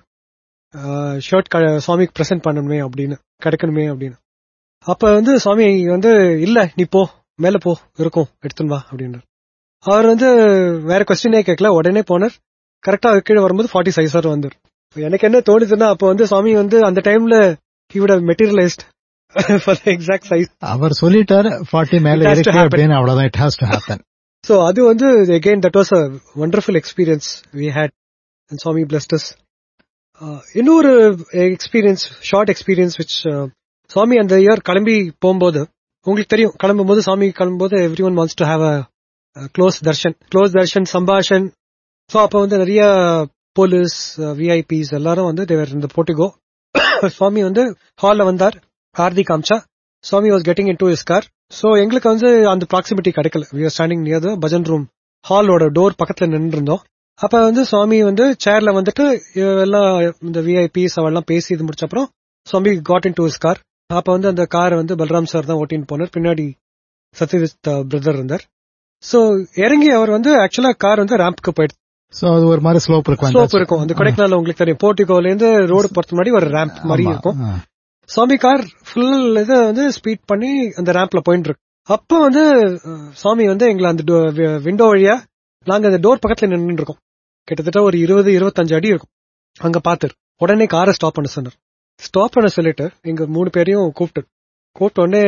Speaker 2: ஷர்ட் சுவாமிக்கு பிரசன்ட் பண்ணணுமே அப்படின்னு, கிடைக்கணுமே அப்படின்னு. அப்ப வந்து சுவாமி வந்து இல்ல நீ போ மேல போ இருக்கும் எடுத்துன்னு வா அப்படின்றார். அவர் வந்து வேற கொஸ்டினே கேட்கல, உடனே போனார். கரெக்டா கீழே வரும்போது ஃபார்ட்டி சைஸர் வந்துரு. எனக்கு என்ன தோணுதுன்னா, அப்ப வந்து சுவாமி வந்து அந்த டைம்ல he would have materialized for the exact size.
Speaker 1: அவர் சொல்லிட்டாரு ஃபார்ட்டி மேல இருக்கு அப்படின்னு, அவ்வளவுதான், it has to happen.
Speaker 2: So அது வந்து again that was a wonderful experience we had and Swami blessed us. Uh, இன்னொரு experience, short experience which uh, சுவாமி அந்த இயர் கிளம்பி போகும்போது, உங்களுக்கு தெரியும் கிளம்பும் போது சுவாமி கிளம்பும் போது every one wants to have a close Darshan close Darshan சம்பாஷன். So அப்ப வந்து நிறைய போலீஸ் விஐபிஸ் எல்லாரும் வந்து தேவர் இந்த போர்ட்டிகோ. சுவாமி வந்து ஹால்ல வந்தார், ஆர்தி காமிச்சா. சுவாமி was getting in to his car. So எங்களுக்கு வந்து அந்த ப்ராக்சிமிட்டி கிடைக்கல. We are standing near the bhajan room, ஹாலோட டோர் பக்கத்துல நின்று இருந்தோம். அப்ப வந்து சுவாமி வந்து சேர்ல வந்துட்டு எல்லாம் இந்த விஐபிஸ் அவெல்லாம் பேசி இது முடிச்ச அப்புறம் சுவாமி God in to his car. அப்ப வந்து அந்த கார் வந்து பல்ராம் சார் தான் ஓட்டின்னு போனார், பின்னாடி சத்யஜித் பிரதர் இருந்தார். சோ இறங்கி அவர் வந்து ஆக்சுவலா கார் வந்து ரேம்ப்க்கு போயிடுச்சு.
Speaker 1: சோ அது ஒரு மாதிரி ஸ்லோப் இருக்கும்.
Speaker 2: ஸ்லோப் இருக்கும் அந்த கொடைக்கானல், உங்களுக்கு தெரியும், போர்ட்டிகோல இருந்து ரோடு போறது முன்னாடி ஒரு ரேம்ப் மாதிரி இருக்கும். சுவாமி கார் ஃபுல் இதை வந்து ஸ்பீட் பண்ணி அந்த ரேம்ப்ல போயிட்டு இருக்கு. அப்ப வந்து சுவாமி வந்து எங்களை அந்த விண்டோ வழியா, நாங்க அந்த டோர் பக்கத்துல நின்று இருக்கோம், கிட்டத்தட்ட ஒரு இருபது இருபத்தஞ்சு அடி இருக்கும். அங்க பாத்துரு உடனே காரை ஸ்டாப் பண்ண சொன்னார். ஸ்டாப் பண்ண சொல்லிட்டு எங்க மூணு பேரையும் கூப்பிட்டு கூப்பிட்ட உடனே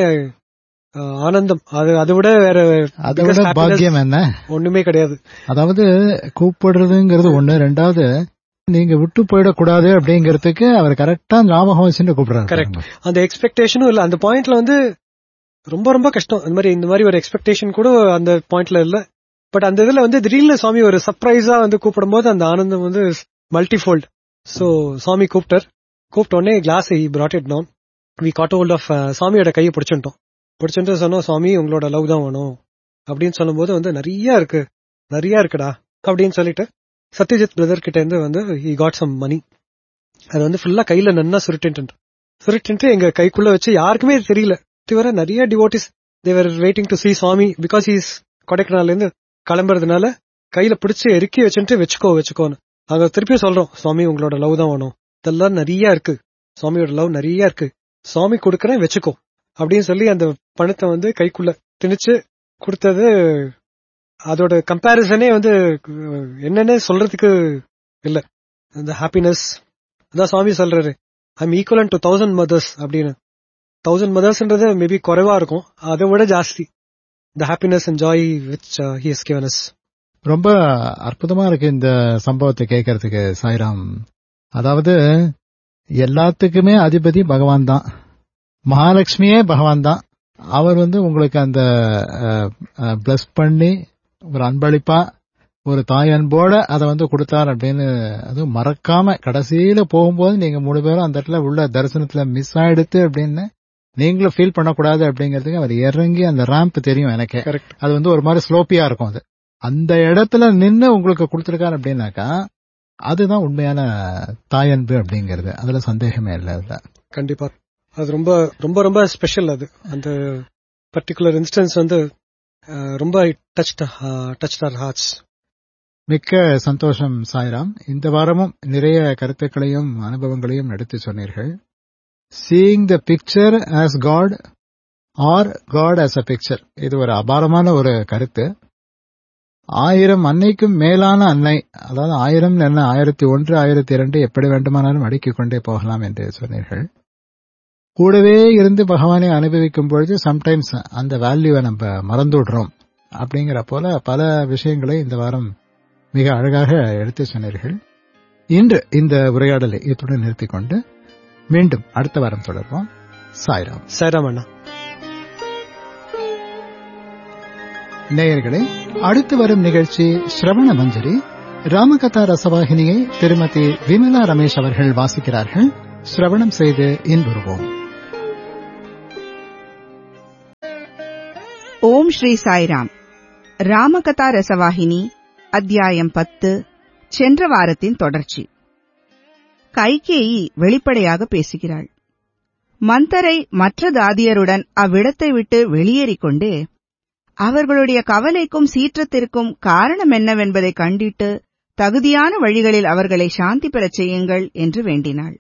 Speaker 2: ஆனந்தம், அது அதை விட வேற
Speaker 1: பாக்கியம் என்ன
Speaker 2: ஒண்ணுமே கிடையாது.
Speaker 1: அதாவது கூப்பிடுறதுங்கிறது ஒண்ணு, ரெண்டாவது நீங்க விட்டு போயிடக்கூடாது அப்படிங்கறதுக்கு அவர் கரெக்டா ஞாபகம் வச்சுட்டு கூப்பிடுறாரு.
Speaker 2: கரெக்ட். அந்த எக்ஸ்பெக்டேஷனும் இல்ல அந்த பாயிண்ட்ல வந்து ரொம்ப ரொம்ப கஷ்டம். அந்த மாதிரி இந்த மாதிரி ஒரு எக்ஸ்பெக்டேஷன் கூட அந்த பாயிண்ட்ல இல்ல. பட் அந்த இதுல வந்து திடீர்னு சுவாமி ஒரு சர்ப்ரைஸா வந்து கூப்பிடும் போது அந்த ஆனந்தம் வந்து மல்டிஃபோல்ட். சோ சுவாமி கூப்பிட்டார். கூப்பிட்ட உடனே class he brought it down. we caught hold of சுவாமியோட கையை பிடிச்சிட்டோம். பிடிச்சிட்டு சொன்னோம், சுவாமி உங்களோட லவ் தான் வேணும் அப்படின்னு சொல்லும் போது வந்து நிறைய இருக்கு நிறைய இருக்குடா அப்படின்னு சொல்லிட்டு சத்யஜித் பிரதர் கிட்ட இருந்து வந்து he got some money. அது வந்து ஃபுல்லா கையில நன்னா சுருட்டு சுருட்டு எங்க கைக்குள்ள வச்சு யாருக்குமே தெரியல. வர நிறைய devotees Thevar waiting to C Swami because is கொடைக்கானல்ல இருந்து கிளம்புறதுனால கையில பிடிச்சு இறுக்கி வச்சுட்டு வச்சுக்கோ வச்சுக்கோன்னு அங்க திருப்பி சொல்றோம், சுவாமி உங்களோட லவ் தான் வேணும், இதெல்லாம் நிறைய இருக்கு, சுவாமியோட லவ் நிறைய இருக்கு, சுவாமி கொடுக்கறேன் வச்சுக்கோ அப்படின்னு சொல்லி அந்த பணத்தை வந்து கைக்குள்ள திணிச்சு கொடுத்தது. அதோட கம்பேரிசனே வந்து என்னன்னு சொல்றதுக்கு இல்ல. அந்த ஹாப்பினஸ் அதான் சுவாமி சொல்றாரு, I am equivalent to thousand mothers அப்படின்னு. தௌசண்ட் மதர்ஸ்ன்றது மேபி குறைவா இருக்கும், அதை விட ஜாஸ்தி the happiness and joy which uh, he has given us.
Speaker 1: ரொம்ப அற்புதமா இருக்கு இந்த சம்பவத்தை கேட்கறதுக்கு சாய்ராம். அதாவது எல்லாத்துக்குமே அதிபதி பகவான் தான், மகாலட்சுமியே பகவான் தான். அவர் வந்து உங்களுக்கு அந்த பிளஸ் பண்ணி ஒரு அன்பளிப்பா ஒரு தாய் அன்போட அதை வந்து கொடுத்தார் அப்படின்னு அதுவும் மறக்காம கடைசியில போகும்போது நீங்க மூணு பேரும் அந்த இடத்துல உள்ள தரிசனத்துல மிஸ் ஆயிடுத்து அப்படின்னு நீங்களும் ஃபீல் பண்ணக்கூடாது அப்படிங்கறதுக்கு அவர் இறங்கி அந்த ரேம்ப் தெரியும் எனக்கு. அது வந்து ஒரு மாதிரி ஸ்லோப்பியா இருக்கும். அது அந்த இடத்துல நின்னு உங்களுக்கு கொடுத்திருக்காரு அப்படின்னாக்கா அதுதான் உண்மையான தாயன்பு அப்படிங்கிறது. அதுல சந்தேகமே இல்லை. அதுல
Speaker 2: கண்டிப்பா அது ரொம்ப ரொம்ப ரொம்ப ஸ்பெஷல். அது அந்த பர்டிகுலர் இன்ஸ்டன்ஸ் வந்து ரொம்ப டச்ட் டச்ட் आवर ஹார்ட்ஸ்.
Speaker 1: மிக்க சந்தோஷம் சாய்ராம். இந்த வாரமும் நிறைய கருத்துக்களையும் அனுபவங்களையும் எடுத்து சொன்னீர்கள். Seeing the picture as God or God as a picture, இது ஒரு அபாரமான ஒரு கருத்து. ஆயிரம் அன்னைக்கும் மேலான அன்னை, அதாவது ஆயிரம் என்ன ஆயிரத்தி ஒன்று ஆயிரத்தி இரண்டு எப்படி வேண்டுமானாலும் அடுக்கிக் கொண்டே போகலாம் என்று சொன்னீர்கள். கூடவே இருந்து பகவானை அனுபவிக்கும் பொழுது சம்டைம்ஸ் அந்த வேல்யூவை நம்ம மறந்து விடுறோம். அப்படிங்கிற போல பல விஷயங்களை இந்த வாரம் மிக அழகாக எடுத்து சொன்னீர்கள். இன்று இந்த உரையாடலை இத்துடன் நிறுத்திக் கொண்டு மீண்டும் அடுத்த வாரம் தொடர்வோம். சாய்ராம்.
Speaker 2: சாய்ராம் அண்ணா.
Speaker 1: நேயர்களே, அடுத்து வரும் நிகழ்ச்சி ஸ்ரவண மஞ்சரி. ராமகதா ரசவாகினியை திருமதி விமலா ரமேஷ் அவர்கள் வாசிக்கிறார்கள். ஸ்ரவணம் செய்து இன்புறுவோம்.
Speaker 3: ஓம் ஸ்ரீ சாய்ராம். ராமகதா ரசவாகினி அத்தியாயம் பத்து, சென்ற வாரத்தின் தொடர்ச்சி. கைகேயி வெளிப்படையாக பேசுகிறாள். மந்தரை மற்ற தாதியருடன் அவ்விடத்தை விட்டு வெளியேறிக் கொண்டே அவர்களுடைய கவலைக்கும் சீற்றத்திற்கும் காரணம் என்னவென்பதை கண்டிட்டு தகுதியான வழிகளில் அவர்களை சாந்தி பெறச் செய்யுங்கள் என்று வேண்டினாள்.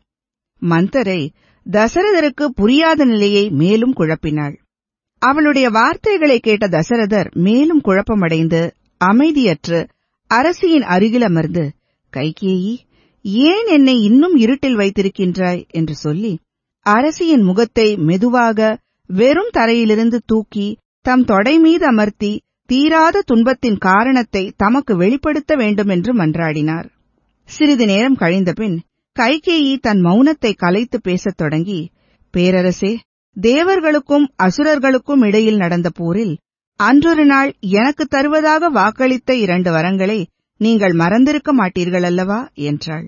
Speaker 3: மந்தரை தசரதருக்கு புரியாத நிலையை மேலும் குழப்பினாள். அவளுடைய வார்த்தைகளை கேட்ட தசரதர் மேலும் குழப்பமடைந்து அமைதியற்று அரசியின் அருகில் அமர்ந்து, கைகேயி, ஏன் என்னை இன்னும் இருட்டில் வைத்திருக்கின்றாய் என்று சொல்லி அரசியின் முகத்தை மெதுவாக வெறும் தரையிலிருந்து தூக்கி தம் தொடை மீது அமர்த்தி தீராத துன்பத்தின் காரணத்தை தமக்கு வெளிப்படுத்த வேண்டும் என்று மன்றாடினார். சிறிது நேரம் கழிந்தபின் கைகேயி தன் மௌனத்தை கலைத்து பேசத் தொடங்கி, பேரரசே, தேவர்களுக்கும் அசுரர்களுக்கும் இடையில் நடந்த போரில் அன்றொரு நாள் எனக்கு தருவதாக வாக்களித்த இரண்டு வரங்களை நீங்கள் மறந்திருக்க மாட்டீர்கள் அல்லவா என்றாள்.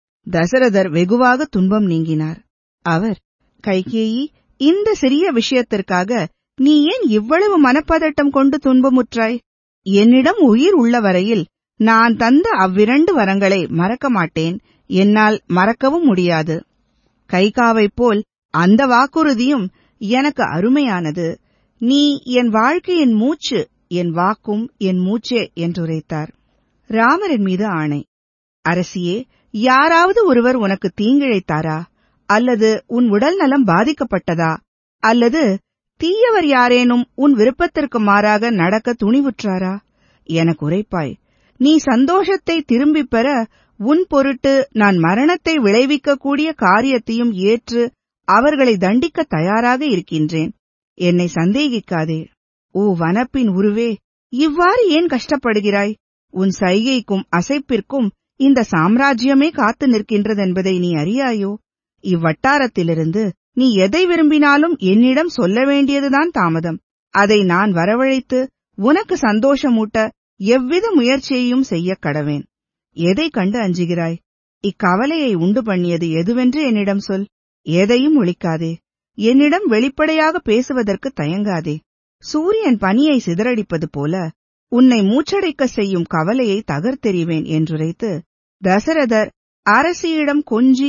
Speaker 3: தசரதர் வெகுவாக துன்பம் நீங்கினார். அவர், கைகேயி, இந்த சிறிய விஷயத்திற்காக நீ ஏன் இவ்வளவு மனப்பதட்டம் கொண்டு துன்பமுற்றாய்? என்னிடம் உயிர் உள்ள வரையில் நான் தந்த அவ்விரண்டு வரங்களை மறக்க மாட்டேன், என்னால் மறக்கவும் முடியாது. கைகாவைப் போல் அந்த வாக்குறுதியும் எனக்கு அருமையானது. நீ என் வாழ்க்கையின் மூச்சு, என் வாக்கும் என் மூச்சே என்றுரைத்தார். ராமரின் மீது ஆணை. அரசியே, யாராவது ஒருவர் உனக்கு தீங்கிழைத்தாரா? அல்லது உன் உடல் நலம் பாதிக்கப்பட்டதா? அல்லது தீயவர் யாரேனும் உன் விருப்பத்திற்கு மாறாக நடக்க துணிவுற்றாரா? எனக்கு உரைப்பாய். நீ சந்தோஷத்தை திரும்பிப் பெற உன் பொருட்டு நான் மரணத்தை விளைவிக்கக்கூடிய காரியத்தையும் ஏற்று அவர்களை தண்டிக்க தயாராக இருக்கின்றேன். என்னை சந்தேகிக்காதே. ஓ வனப்பின் உருவே, இவ்வாறு ஏன் கஷ்டப்படுகிறாய்? உன் சைகைக்கும் அசைப்பிற்கும் இந்த சாம்ராஜ்யமே காத்து நிற்கின்றதென்பதை நீ அறியாயோ? இவ்வட்டாரத்திலிருந்து நீ எதை விரும்பினாலும் என்னிடம் சொல்ல வேண்டியதுதான் தாமதம். அதை நான் வரவழைத்து உனக்கு சந்தோஷமூட்ட எவ்வித முயற்சியையும் செய்யக் கடவேன். எதை கண்டு அஞ்சுகிறாய்? இக்கவலையை உண்டு பண்ணியது எதுவென்று என்னிடம் சொல். எதையும் ஒளிக்காதே. என்னிடம் வெளிப்படையாக பேசுவதற்கு தயங்காதே. சூரியன் பனியை சிதறடிப்பது போல உன்னை மூச்சடைக்க செய்யும் கவலையை தகர்த்தெறிவேன் என்றுரைத்து தசரதர் அரசியிடம் கொஞ்சி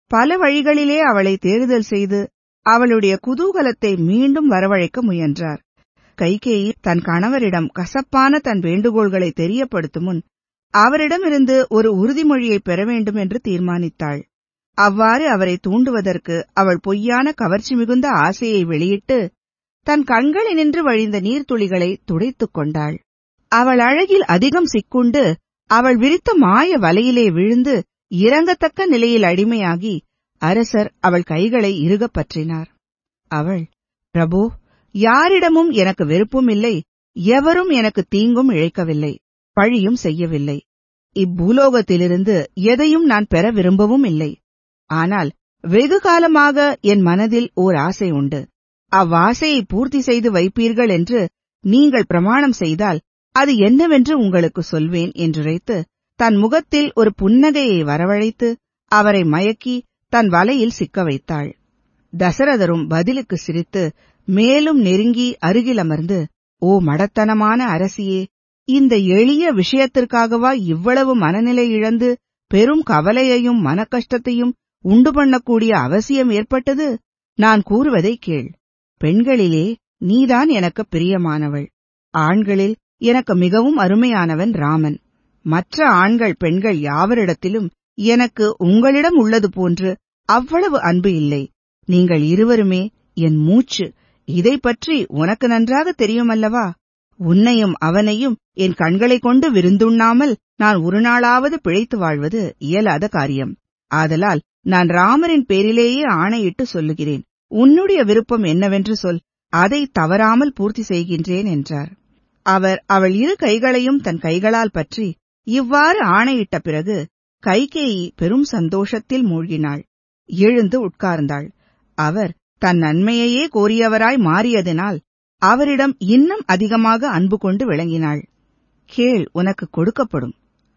Speaker 3: பல வழிகளிலே அவளை தேறுதல் செய்து அவளுடைய குதூகலத்தை மீண்டும் வரவழைக்க முயன்றார். கைகேயி தன் கணவரிடம் கசப்பான தன் வேண்டுகோள்களை தெரியப்படுத்தும் முன் அவரிடமிருந்து ஒரு உறுதிமொழியை பெற வேண்டும் என்று தீர்மானித்தாள். அவ்வாறு அவரை தூண்டுவதற்கு அவள் பொய்யான கவர்ச்சி மிகுந்த ஆசையை வெளியிட்டு தன் கண்களினின்று வழிந்த நீர்த்துளிகளை துடைத்துக் கொண்டாள். அவள் அழகில் அதிகம் சிக்குண்டு அவள் விரித்த மாய வலையிலே விழுந்து இறங்கத்தக்க நிலையில் அடிமையாகி அரசர் அவள் கைகளை இறுகப் பற்றினார். அவள், பிரபு, யாரிடமும் எனக்கு வெறுப்பும் இல்லை, எவரும் எனக்கு தீங்கும் இழைக்கவில்லை, பழியும் செய்யவில்லை. இப்பூலோகத்திலிருந்து எதையும் நான் பெற விரும்பவும் இல்லை. ஆனால் வெகு காலமாக என் மனதில் ஓர் ஆசை உண்டு. அவ்வாசையை பூர்த்தி செய்து வைப்பீர்கள் என்று நீங்கள் பிரமாணம் செய்தால் அது என்னவென்று உங்களுக்கு சொல்வேன் என்றுரைத்து தன் முகத்தில் ஒரு புன்னகையை வரவழைத்து அவரை மயக்கி தன் வலையில் சிக்க வைத்தாள். தசரதரும் பதிலுக்கு சிரித்து மேலும் நெருங்கி அருகில் அமர்ந்து, ஓ மடத்தனமான அரசியே, இந்த எளிய விஷயத்திற்காகவா இவ்வளவு மனநிலை இழந்து பெரும் கவலையையும் மனக்கஷ்டத்தையும் உண்டு பண்ணக்கூடிய அவசியம் ஏற்பட்டது? நான் கூறுவதை கேள். பெண்களிலே நீதான் எனக்கு பிரியமானவள். ஆண்களில் எனக்கு மிகவும் அருமையானவன் ராமன். மற்ற ஆண்கள் பெண்கள் யாவரிடத்திலும் எனக்கு உங்களிடம் உள்ளது போன்று அவ்வளவு அன்பு இல்லை. நீங்கள் இருவருமே என் மூச்சு. இதை பற்றி உனக்கு நன்றாக தெரியுமல்லவா? உன்னையும் அவனையும் என் கண்களைக் கொண்டு விருந்துண்ணாமல் நான் ஒரு நாளாவது பிழைத்து வாழ்வது இயலாத காரியம். ஆதலால் நான் ராமரின் பேரிலேயே ஆணையிட்டு சொல்லுகிறேன். உன்னுடைய விருப்பம் என்னவென்று சொல், அதை தவறாமல் பூர்த்தி செய்கின்றேன் என்றார். அவர் அவள் இரு கைகளையும் தன் கைகளால் பற்றி இவ்வாறு ஆணையிட்ட பிறகு கைகேயி பெரும் சந்தோஷத்தில் மூழ்கினாள். எழுந்து உட்கார்ந்தாள். அவர் தன் நன்மையையே கோரியவராய் மாறியதினால் அவரிடம் இன்னும் அதிகமாக அன்பு கொண்டு விளங்கினாள். கேள், உனக்கு கொடுக்கப்படும்.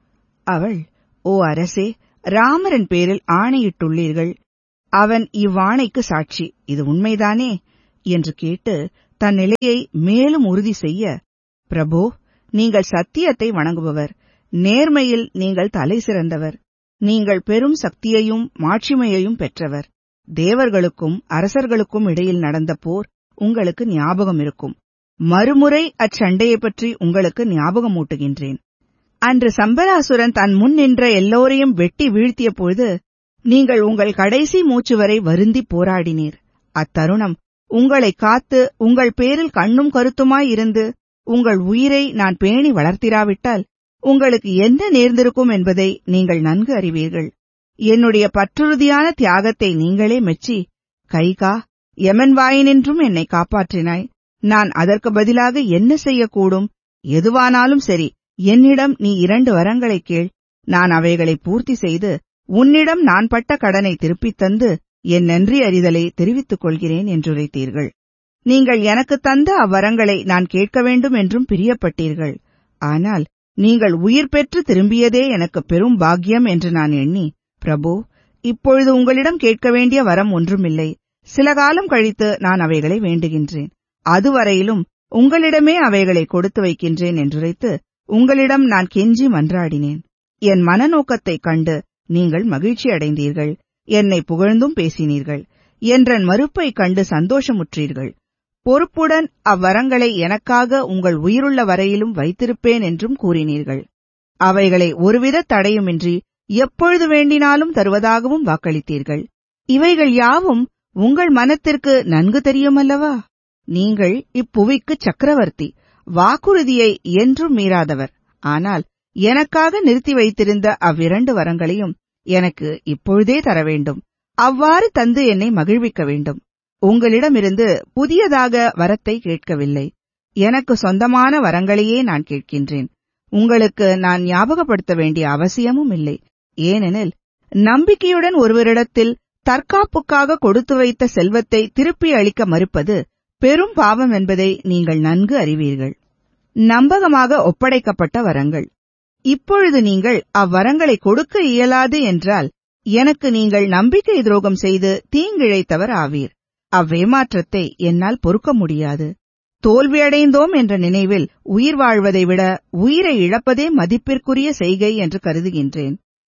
Speaker 3: அவள், ஓ அரசே, ராமரின் பேரில் ஆணையிட்டுள்ளீர்கள். அவன் இவ்வாணைக்கு சாட்சி. இது உண்மைதானே என்று கேட்டு தன் நிலையை மேலும் உறுதி செய்ய, பிரபு, நீங்கள் சத்தியத்தை வணங்குபவர். நேர்மையில் நீங்கள் தலை சிறந்தவர். நீங்கள் பெரும் சக்தியையும் மாட்சிமையையும் பெற்றவர். தேவர்களுக்கும் அரசர்களுக்கும் இடையில் நடந்த போர் உங்களுக்கு ஞாபகம் இருக்கும். மறுமுறை அச்சண்டையைப் பற்றி உங்களுக்கு ஞாபகமூட்டுகின்றேன். அன்று சம்பராசுரன் தன் முன் நின்ற எல்லோரையும் வெட்டி வீழ்த்திய பொழுது நீங்கள் உங்கள் கடைசி மூச்சு வரை வருந்தி போராடினீர். அத்தருணம் உங்களை காத்து உங்கள் பேரில் கண்ணும் கருத்துமாய் இருந்து உங்கள் உயிரை நான் பேணி வளர்த்திராவிட்டால் உங்களுக்கு என்ன நேர்ந்திருக்கும் என்பதை நீங்கள் நன்கு அறிவீர்கள். என்னுடைய பற்றுறுதியான தியாகத்தை நீங்களே மெச்சி, கைகா, யமன் வாயினின்றும் என்னை காப்பாற்றினாய். நான் அதற்கு பதிலாக என்ன செய்யக்கூடும்? எதுவானாலும் சரி, என்னிடம் நீ இரண்டு வரங்களைக் கேள். நான் அவைகளை பூர்த்தி செய்து உன்னிடம் நான் பட்ட கடனை திருப்பித் தந்து என் நன்றி அறிதலை தெரிவித்துக் கொள்கிறேன் என்றுரைத்தீர்கள். நீங்கள் எனக்கு தந்த அவ்வரங்களை நான் கேட்க வேண்டும் என்றும் பிரியப்பட்டீர்கள். ஆனால் நீங்கள் உயிர் பெற்று திரும்பியதே எனக்கு பெரும் பாக்கியம் என்று நான் எண்ணி, பிரபு, இப்பொழுது உங்களிடம் கேட்க வேண்டிய வரம் ஒன்றுமில்லை. சில காலம் கழித்து நான் அவைகளை வேண்டுகின்றேன். அதுவரையிலும் உங்களிடமே அவைகளை கொடுத்து வைக்கின்றேன் என்றுரைத்து உங்களிடம் நான் கெஞ்சி மன்றாடினேன். என் மனநோக்கத்தைக் கண்டு நீங்கள் மகிழ்ச்சி அடைந்தீர்கள். என்னை புகழ்ந்தும் பேசினீர்கள். என்றன் மறுப்பைக் கண்டு சந்தோஷமுற்றீர்கள். பொறுப்புடன் அவ்வரங்களை எனக்காக உங்கள் உயிருள்ள வரையிலும் வைத்திருப்பேன் என்றும் கூறினீர்கள். அவைகளை ஒருவித தடையுமின்றி எப்பொழுது வேண்டினாலும் தருவதாகவும் வாக்களித்தீர்கள். இவைகள் யாவும் உங்கள் மனத்திற்கு நன்கு தெரியுமல்லவா? நீங்கள் இப்புவிக்கு சக்கரவர்த்தி, வாக்குறுதியை என்றும் மீறாதவர். ஆனால் எனக்காக நிறுத்தி வைத்திருந்த அவ்விரண்டு வரங்களையும் எனக்கு இப்பொழுதே தர வேண்டும். அவ்வாறு தந்து என்னை மகிழ்விக்க வேண்டும். உங்களிடமிருந்து புதியதாக வரத்தை கேட்கவில்லை. எனக்கு சொந்தமான வரங்களையே நான் கேட்கின்றேன். உங்களுக்கு நான் ஞாபகப்படுத்த வேண்டிய அவசியமும் இல்லை. ஏனெனில் நம்பிக்கையுடன் ஒருவரிடத்தில் தற்காப்புக்காக கொடுத்து வைத்த செல்வத்தை திருப்பி அளிக்க மறுப்பது பெரும் பாவம் என்பதை நீங்கள் நன்கு அறிவீர்கள். நம்பகமாக ஒப்படைக்கப்பட்ட வரங்கள். இப்பொழுது நீங்கள் அவ்வரங்களை கொடுக்க இயலாது என்றால் எனக்கு நீங்கள் நம்பிக்கை துரோகம் செய்து தீங்கிழைத்தவர் ஆவீர். அவ்வேமாற்றத்தை என்னால் பொறுக்க முடியாது. தோல்வியடைந்தோம் என்ற நினைவில் உயிர் வாழ்வதை விட உயிரை இழப்பதே மதிப்பிற்குரிய செய்கை என்று கருதுகின்றேன்.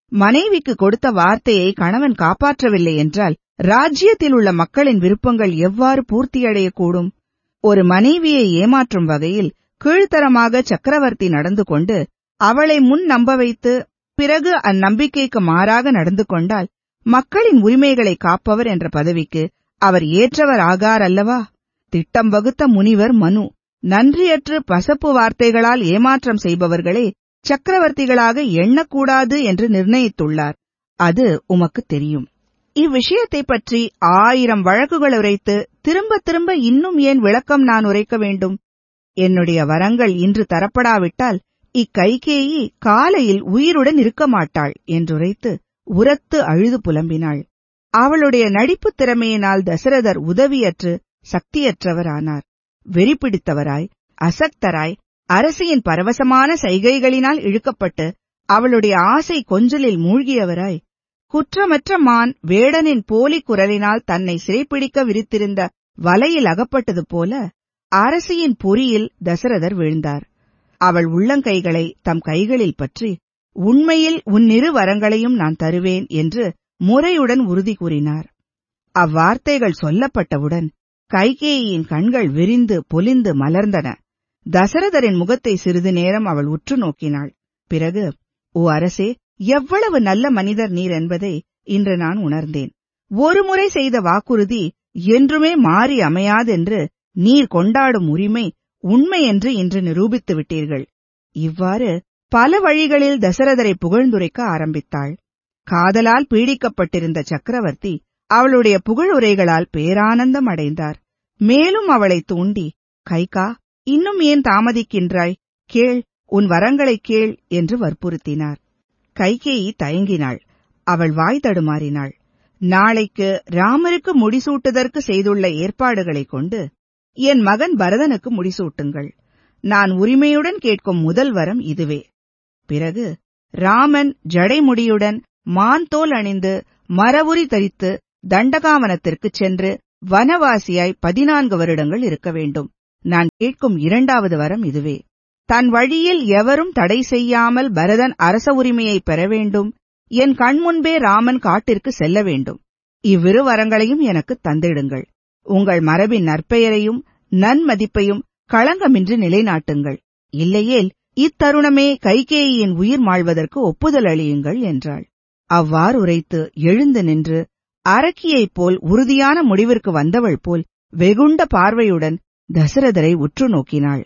Speaker 3: மனைவிக்கு கொடுத்த வார்த்தையை கணவன் காப்பாற்றவில்லை என்றால் ராஜ்யத்தில் உள்ள மக்களின் விருப்பங்கள் எவ்வாறு பூர்த்தியடையக்கூடும்? ஒரு மனைவியை ஏமாற்றும் வகையில் கீழ்த்தரமாக சக்கரவர்த்தி நடந்து கொண்டு அவளை முன் நம்ப வைத்து பிறகு அந்நம்பிக்கைக்கு மாறாக நடந்து கொண்டால் மக்களின் உரிமைகளை காப்பவர் என்ற பதவிக்கு அவர் ஏற்றவர் ஆகார் அல்லவா? திட்டம் வகுத்த முனிவர் மனு நன்றியற்று பசப்பு வார்த்தைகளால் ஏமாற்றம் செய்பவர்களே சக்கரவர்த்திகளாக எண்ணக்கூடாது என்று நிர்ணயித்துள்ளார். அது உமக்கு தெரியும். இவ்விஷயத்தை பற்றி ஆயிரம் வழக்குகள் உரைத்து திரும்ப திரும்ப இன்னும் ஏன் விளக்கம் நான் உரைக்க வேண்டும்? என்னுடைய வரங்கள் இன்று தரப்படாவிட்டால் இக்கைகேயி காலையில் உயிருடன் இருக்க மாட்டாள் என்றுரைத்து உரத்து அழுது புலம்பினாள். அவளுடைய நடிப்புத் திறமையினால் தசரதர் உதவியற்று சக்தியற்றவரானார். வெறிபிடித்தவராய் அசக்தராய் அரசியின் பரவசமான சைகைகளினால் இழுக்கப்பட்டு அவளுடைய ஆசை கொஞ்சலில் மூழ்கியவராய் குற்றமற்ற மான் வேடனின் போலி குரலினால் தன்னை சிறைப்பிடிக்க விரித்திருந்த வலையில் அகப்பட்டது போல அரசியின் பொறியில் தசரதர் வீழ்ந்தார். அவள் உள்ளங்கைகளை தம் கைகளில் பற்றி, உண்மையில் உன்னிரு வரங்களையும் நான் தருவேன் என்று முறையுடன் உறுதி கூறினார். அவ்வார்த்தைகள் சொல்லப்பட்டவுடன் கைகேயியின் கண்கள் விரிந்து பொலிந்து மலர்ந்தன. தசரதரின் முகத்தை சிறிது நேரம் அவள் உற்று நோக்கினாள். பிறகு, ஓ அரசே, எவ்வளவு நல்ல மனிதர் நீர் என்பதை இன்று நான் உணர்ந்தேன். ஒருமுறை செய்த வாக்குறுதி என்றுமே மாறி அமையாதென்று நீர் கொண்டாடும் உரிமை உண்மை என்று இன்று நிரூபித்து விட்டீர்கள். இவ்வாறு பல வழிகளில் தசரதரை புகழ்ந்துரைக்க ஆரம்பித்தாள். காதலால் பீடிக்கப்பட்டிருந்த சக்கரவர்த்தி அவளுடைய புகழுரைகளால் பேரானந்தம் அடைந்தார். மேலும் அவளை தூண்டி, கைகா, இன்னும் ஏன் தாமதிக்கின்றாய்? கேள், உன் வரங்களைக் கேள் என்று வற்புறுத்தினார். கைகேயி தயங்கினாள். அவள் வாய் தடுமாறினாள். நாளைக்கு ராமருக்கு முடிசூட்டுதற்கு செய்துள்ள ஏற்பாடுகளைக் கொண்டு என் மகன் பரதனுக்கு முடிசூட்டுங்கள். நான் உரிமையுடன் கேட்கும் முதல் வரம் இதுவே. பிறகு ராமன் ஜடைமுடியுடன் மான் தோல் அணிந்து மரவுரி தரித்து தண்டகாவனத்திற்குச் சென்று வனவாசியாய் பதினான்கு வருடங்கள் இருக்க வேண்டும். நான் கேட்கும் இரண்டாவது வரம் இதுவே. தன் வழியில் எவரும் தடை செய்யாமல் பரதன் அரச உரிமையை பெற வேண்டும். என் கண்முன்பே ராமன் காட்டிற்கு செல்ல வேண்டும். இவ்விரு வரங்களையும் எனக்கு தந்திடுங்கள். உங்கள் மரபின் நற்பெயரையும் நன்மதிப்பையும் களங்கமின்றி நிலைநாட்டுங்கள். இல்லையேல் இத்தருணமே கைகேயியின் உயிர் மாழ்வதற்கு ஒப்புதல் அளியுங்கள் என்றாள். அவ்வாறு உரைத்து எழுந்து நின்று அரக்கியைப் போல் உறுதியான முடிவிற்கு வந்தவள் போல் வெகுண்ட பார்வையுடன் தசரதரை உற்று நோக்கினாள்.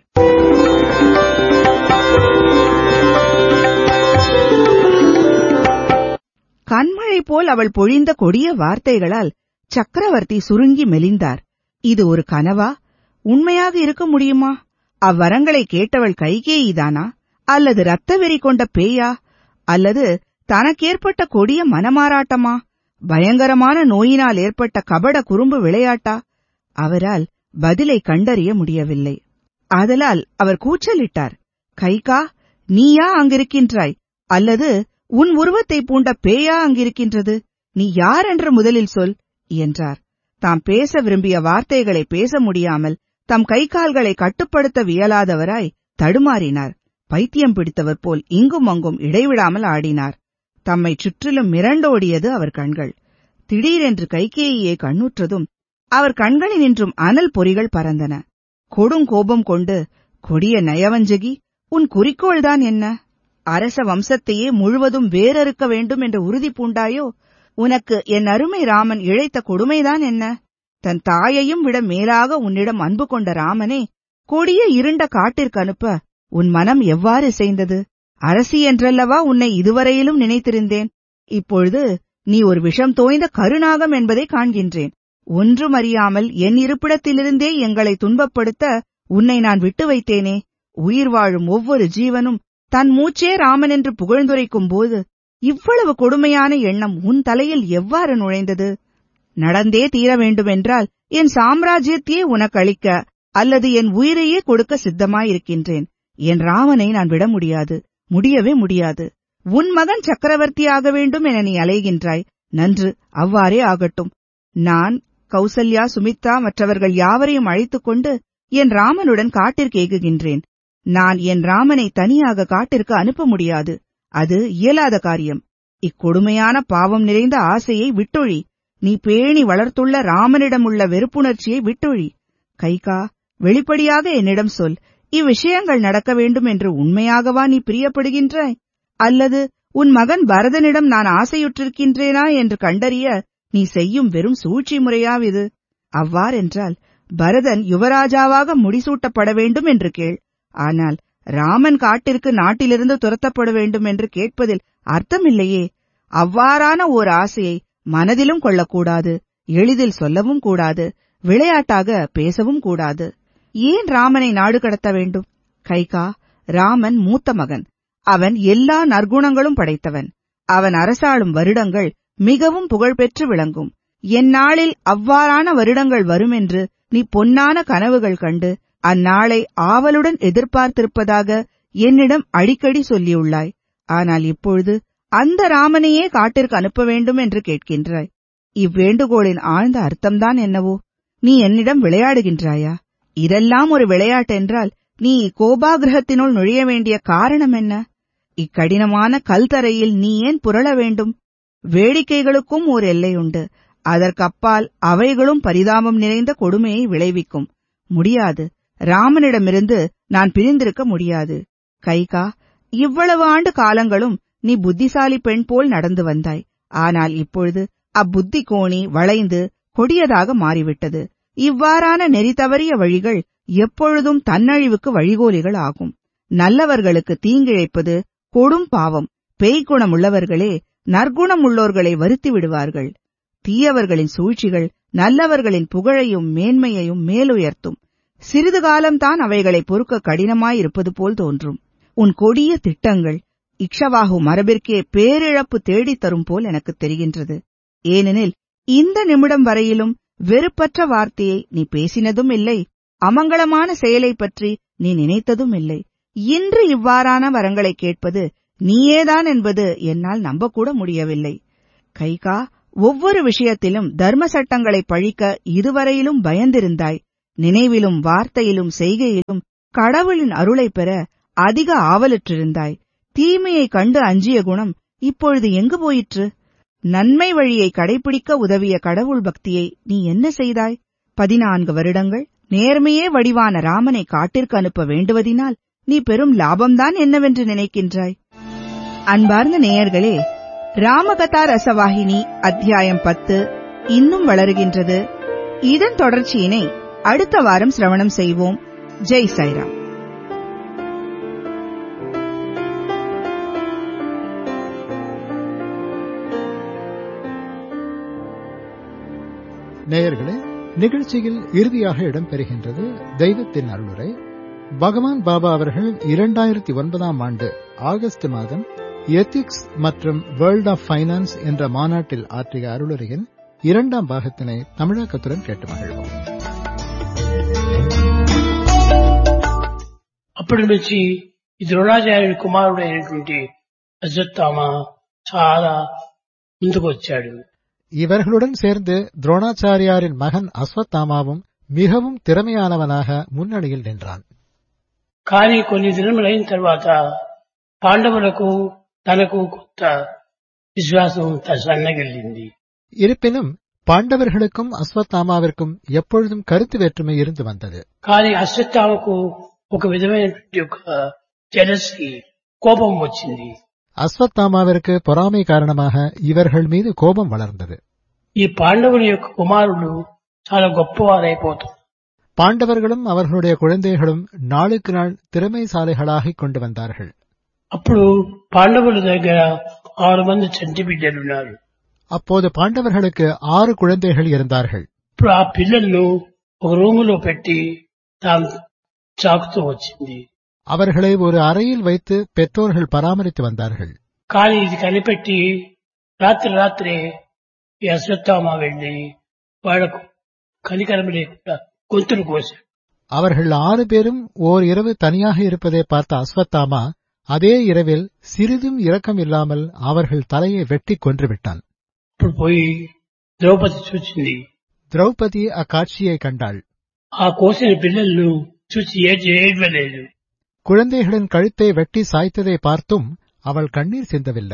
Speaker 3: கண்மழை போல் அவள் பொழிந்த கொடிய வார்த்தைகளால் சக்கரவர்த்தி சுருங்கி மெலிந்தார். இது ஒரு கனவா? உண்மையாக இருக்க முடியுமா? அவ்வரங்களை கேட்டவள் கைகேயிதானா? அல்லது இரத்த வெறி கொண்ட பேயா? அல்லது தனக்கேற்பட்ட கொடிய மனமாறாட்டமா? பயங்கரமான நோயினால் ஏற்பட்ட கபட குறும்பு விளையாட்டா? அவரால் பதிலை கண்டறிய முடியவில்லை. ஆதலால் அவர் கூச்சலிட்டார். கைகா, நீயா அங்கிருக்கின்றாய்? அல்லது உன் உருவத்தை பூண்ட பேயா அங்கிருக்கின்றது? நீ யார் என்று முதலில் சொல் என்றார். தாம் பேச விரும்பிய வார்த்தைகளை பேச முடியாமல் தம் கை கால்களை கட்டுப்படுத்த வியலாதவராய் தடுமாறினார். பைத்தியம் பிடித்தவர் போல் இங்கும் அங்கும் இடைவிடாமல் ஆடினார். தம்மை சுற்றிலும் மிரண்டோடியது அவர் கண்கள். திடீரென்று கைகேயியை கண்ணுற்றதும் அவர் கண்களினின்றும் அனல் பொறிகள் பறந்தன. கொடுங்கோபம் கொண்டு, கொடிய நயவஞ்சகி, உன் குறிக்கோள்தான் என்ன? அரச வம்சத்தையே முழுவதும் வேறறுக்க வேண்டும் என்ற உறுதி பூண்டாயோ? உனக்கு என் அருமை ராமன் இழைத்த கொடுமைதான் என்ன? தன் தாயையும் விட மேலாக உன்னிடம் அன்பு கொண்ட ராமனே கொடிய இருண்ட காட்டிற்கு அனுப்ப உன் மனம் எவ்வாறு இசைந்தது? அரசி என்றல்லவா உன்னை இதுவரையிலும் நினைத்திருந்தேன். இப்பொழுது நீ ஒரு விஷம் தோய்ந்த கருநாகம் என்பதை காண்கின்றேன். ஒன்றும் அறியாமல் என் இருப்பிடத்திலிருந்தே எங்களை துன்பப்படுத்த உன்னை நான் விட்டு வைத்தேனே. உயிர் வாழும் ஒவ்வொரு ஜீவனும் தன் மூச்சே ராமன் என்று புகழ்ந்துரைக்கும் போது இவ்வளவு கொடுமையான எண்ணம் உன் தலையில் எவ்வாறு நுழைந்தது? நடந்தே தீர வேண்டுமென்றால் என் சாம்ராஜ்யத்தையே உனக்கு அளிக்க அல்லது என் உயிரையே கொடுக்க சித்தமாயிருக்கின்றேன். என் ராமனை நான் விட முடியாது, முடியவே முடியாது. உன் மகன் சக்கரவர்த்தியாக வேண்டும் என நீ அலைகின்றாய். நன்று, அவ்வாறே ஆகட்டும். நான் கௌசல்யா, சுமித்ரா மற்றவர்கள் யாவரையும் அழைத்துக் கொண்டு என் ராமனுடன் காட்டிற்கு ஏகுகின்றேன். நான் என் ராமனை தனியாக காட்டிற்கு அனுப்ப முடியாது. அது இயலாத காரியம். இக்கொடுமையான பாவம் நிறைந்த ஆசையை விட்டொழி. நீ பேணி வளர்த்துள்ள ராமனிடமுள்ள வெறுப்புணர்ச்சியை விட்டொழி. கைகா, வெளிப்படையாக என்னிடம் சொல். இவ்விஷயங்கள் நடக்க வேண்டும் என்று உண்மையாகவா நீ பிரியப்படுகின்றாய்? அல்லது உன் மகன் பரதனிடம் நான் ஆசையுற்றிருக்கின்றேனா என்று கண்டறிய நீ செய்யும் வெறும் சூழ்ச்சி முறையாவிது? அவ்வாறென்றால் பரதன் யுவராஜாவாக முடிசூட்டப்பட வேண்டும் என்று கேள். ஆனால் ராமன் காட்டிற்கு நாட்டிலிருந்து துரத்தப்பட வேண்டும் என்று கேட்பதில் அர்த்தமில்லையே. அவ்வாறான ஓர் ஆசையை மனதிலும் கொள்ளக்கூடாது, எளிதில் சொல்லவும் கூடாது, விளையாட்டாக பேசவும் கூடாது. ஏன் ராமனை நாடு கடத்த வேண்டும்? கைகா, ராமன் மூத்த மகன். அவன் எல்லா நற்குணங்களும் படைத்தவன். அவன் அரசாளும் வருடங்கள் மிகவும் புகழ்பெற்று விளங்கும். எந்நாளில் அவ்வாறான வருடங்கள் வருமென்று நீ பொன்னான கனவுகள் கண்டு அந்நாளை ஆவலுடன் எதிர்பார்த்திருப்பதாக என்னிடம் அடிக்கடி சொல்லியுள்ளாய். ஆனால் இப்பொழுது அந்த ராமனையே காட்டிற்கு அனுப்ப வேண்டும் என்று கேட்கின்றாய். இவ்வேண்டுகோளின் ஆழ்ந்த அர்த்தம்தான் என்னவோ? நீ என்னிடம் விளையாடுகின்றாயா? இதெல்லாம் ஒரு விளையாட்டென்றால் நீ கோபாகிரகத்தினுள் நுழைய வேண்டிய காரணம் என்ன? இக்கடினமான கல்தரையில் நீ ஏன் புரள வேண்டும்? வேடிக்கைகளுக்கும் ஓர் எல்லையுண்டு. அதற்கப்பால் அவைகளும் பரிதாபம் நிறைந்த கொடுமையை விளைவிக்கும். முடியாது. ராமனிடமிருந்து நான் பிரிந்திருக்க முடியாது. கைகா, இவ்வளவு ஆண்டு காலங்களும் நீ புத்திசாலி பெண் போல் நடந்து வந்தாய். ஆனால் இப்பொழுது அப்புத்தி கோணி வளைந்து கொடியதாக மாறிவிட்டது. இவ்வாறான நெறி தவறிய வழிகள் எப்பொழுதும் தன்னழிவுக்கு வழிகோலிகள் ஆகும். நல்லவர்களுக்கு தீங்கிழைப்பது கொடும் பாவம். பேய்க்குணமுள்ளவர்களே நற்குணம் உள்ளோர்களை வருத்தி விடுவார்கள். தீயவர்களின் சூழ்ச்சிகள் நல்லவர்களின் புகழையும் மேன்மையையும் மேலுயர்த்தும். சிறிது காலம்தான் அவைகளை பொறுக்க கடினமாயிருப்பது போல் தோன்றும். உன் கொடிய திட்டங்கள் இக்ஷவாகு மரபிற்கே பேரிழப்பு தேடித் தரும் போல் எனக்கு தெரிகின்றது. ஏனெனில் இந்த நிமிடம் வரையிலும் வெறுப்பற்ற வார்த்தையை நீ பேசினதும் இல்லை, அமங்கலமான செயலை பற்றி நீ நினைத்ததும் இல்லை. இன்று இவ்வாறான வரங்களை கேட்பது நீயேதான் என்பது என்னால் நம்பக்கூட முடியவில்லை. கைகா, ஒவ்வொரு விஷயத்திலும் தர்ம சட்டங்களை பழிக்க இதுவரையிலும் பயந்திருந்தாய். நினைவிலும் வார்த்தையிலும் செய்கையிலும் கடவுளின் அருளை பெற அதிக ஆவலுற்றிருந்தாய். தீமையை கண்டு அஞ்சிய குணம் இப்பொழுது எங்கு போயிற்று? நன்மை வழியை கடைபிடிக்க உதவிய கடவுள் பக்தியை நீ என்ன செய்தாய்? பதினான்கு வருடங்கள் நேர்மையே வடிவான ராமனை காட்டிற்கு அனுப்ப வேண்டுவதினால் நீ பெரும் லாபம்தான் என்னவென்று நினைக்கின்றாய்? அன்பார்ந்த நேயர்களே, ராமகதா ரசவாகினி அத்தியாயம் பத்து இன்னும் வளருகின்றது. இதன் தொடர்ச்சியினை அடுத்த வாரம் சிரவணம் செய்வோம். ஜெய் சாய்ராம்.
Speaker 1: நேயர்களே, நிகழ்ச்சியில் இறுதியாக இடம்பெறுகின்றது தெய்வத்தின் அருளுரை. பகவான் பாபா அவர்கள் இரண்டாயிரத்தி ஒன்பதாம் ஆண்டு ஆகஸ்ட் மாதம் எத்திக்ஸ் மற்றும் வேர்ல்ட் ஆஃப் ஃபைனான்ஸ் என்ற மாநாட்டில் ஆற்றிய அருளுரையின் இரண்டாம் பாகத்தினை தமிழாக்கத்துடன் கேட்டு மகிழ்வோம்.
Speaker 4: అప్పటి నుంచి ఈ ద్రోణాచార్యుడి కుమారుడైనటువంటి అశ్వత్థామ చాలా ముందుకు వచ్చాడు.
Speaker 1: இவர்களுடன் சேர்ந்து துரோணாச்சாரியாரின் மகன் அஸ்வத்தாமாவும் மிகவும் திறமையானவனாக முன்னணியில் நின்றான்.
Speaker 4: కానీ కొన్ని దినములైన తర్వాత పాండవులకు తనకు కొత్త విశ్వాసం సన్నగిల్లింది.
Speaker 1: இருப்பினும் பாண்டவர்களுக்கும் அஸ்வத்தாமாவிற்கும் எப்பொழுதும் கருத்து வேற்றுமை இருந்து வந்தது.
Speaker 4: కానీ అశ్వత్థామకు ఒక విధమైనటువంటి ఒక జెలసీ కోపం వచ్చింది.
Speaker 1: அஸ்வத்தாமாவிற்கு பொறாமை காரணமாக இவர்கள் மீது கோபம் வளர்ந்தது.
Speaker 4: ఈ పాండవుల యొక్క కుమారులు చాలా గొప్పవారైపోతారు.
Speaker 1: பாண்டவர்களும் அவர்களுடைய குழந்தைகளும் நாளுக்கு நாள் திறமைசாலிகளாகிக் கொண்டு வந்தார்கள்.
Speaker 4: అప్పుడు పాండవుల దగ్గర ఆరు మంది చంటి బిడ్డలున్నారు.
Speaker 1: அப்போது பாண்டவர்களுக்கு ஆறு குழந்தைகள் இருந்தார்கள்.
Speaker 4: ఇప్పుడు ఆ పిల్లలను ఒక రూములో పెట్టి తాము చాకుతూ వచ్చింది.
Speaker 1: அவர்களை ஒரு அறையில் வைத்து பெற்றோர்கள் பராமரித்து வந்தார்கள்.
Speaker 4: కానీ ఇది కనిపెట్టి రాత్రి రాత్రే ఈ అశ్వత్థామ వెళ్లి వాళ్లకు కనికరం లేకుండా గొంతులు కోశాడు.
Speaker 1: அவர்கள் ஆறு பேரும் ஓர் இரவு தனியாக இருப்பதை பார்த்த அஸ்வத்தாமா அதே இரவில் சிறிதும் இரக்கம் இல்லாமல் அவர்கள் தலையை வெட்டி கொன்றுவிட்டான்.
Speaker 4: ఇప్పుడు పోయి ద్రౌపది చూచింది.
Speaker 1: திரௌபதி அக்காட்சியை கண்டாள்.
Speaker 4: ఆ కోసిన పిల్లలను చూసి ఏడ్చి ఏడ్వలేదు.
Speaker 1: குழந்தைகளின் கழுத்தை வெட்டி சாய்த்ததை பார்த்தும் அவள் கண்ணீர் சிந்தவில்லை.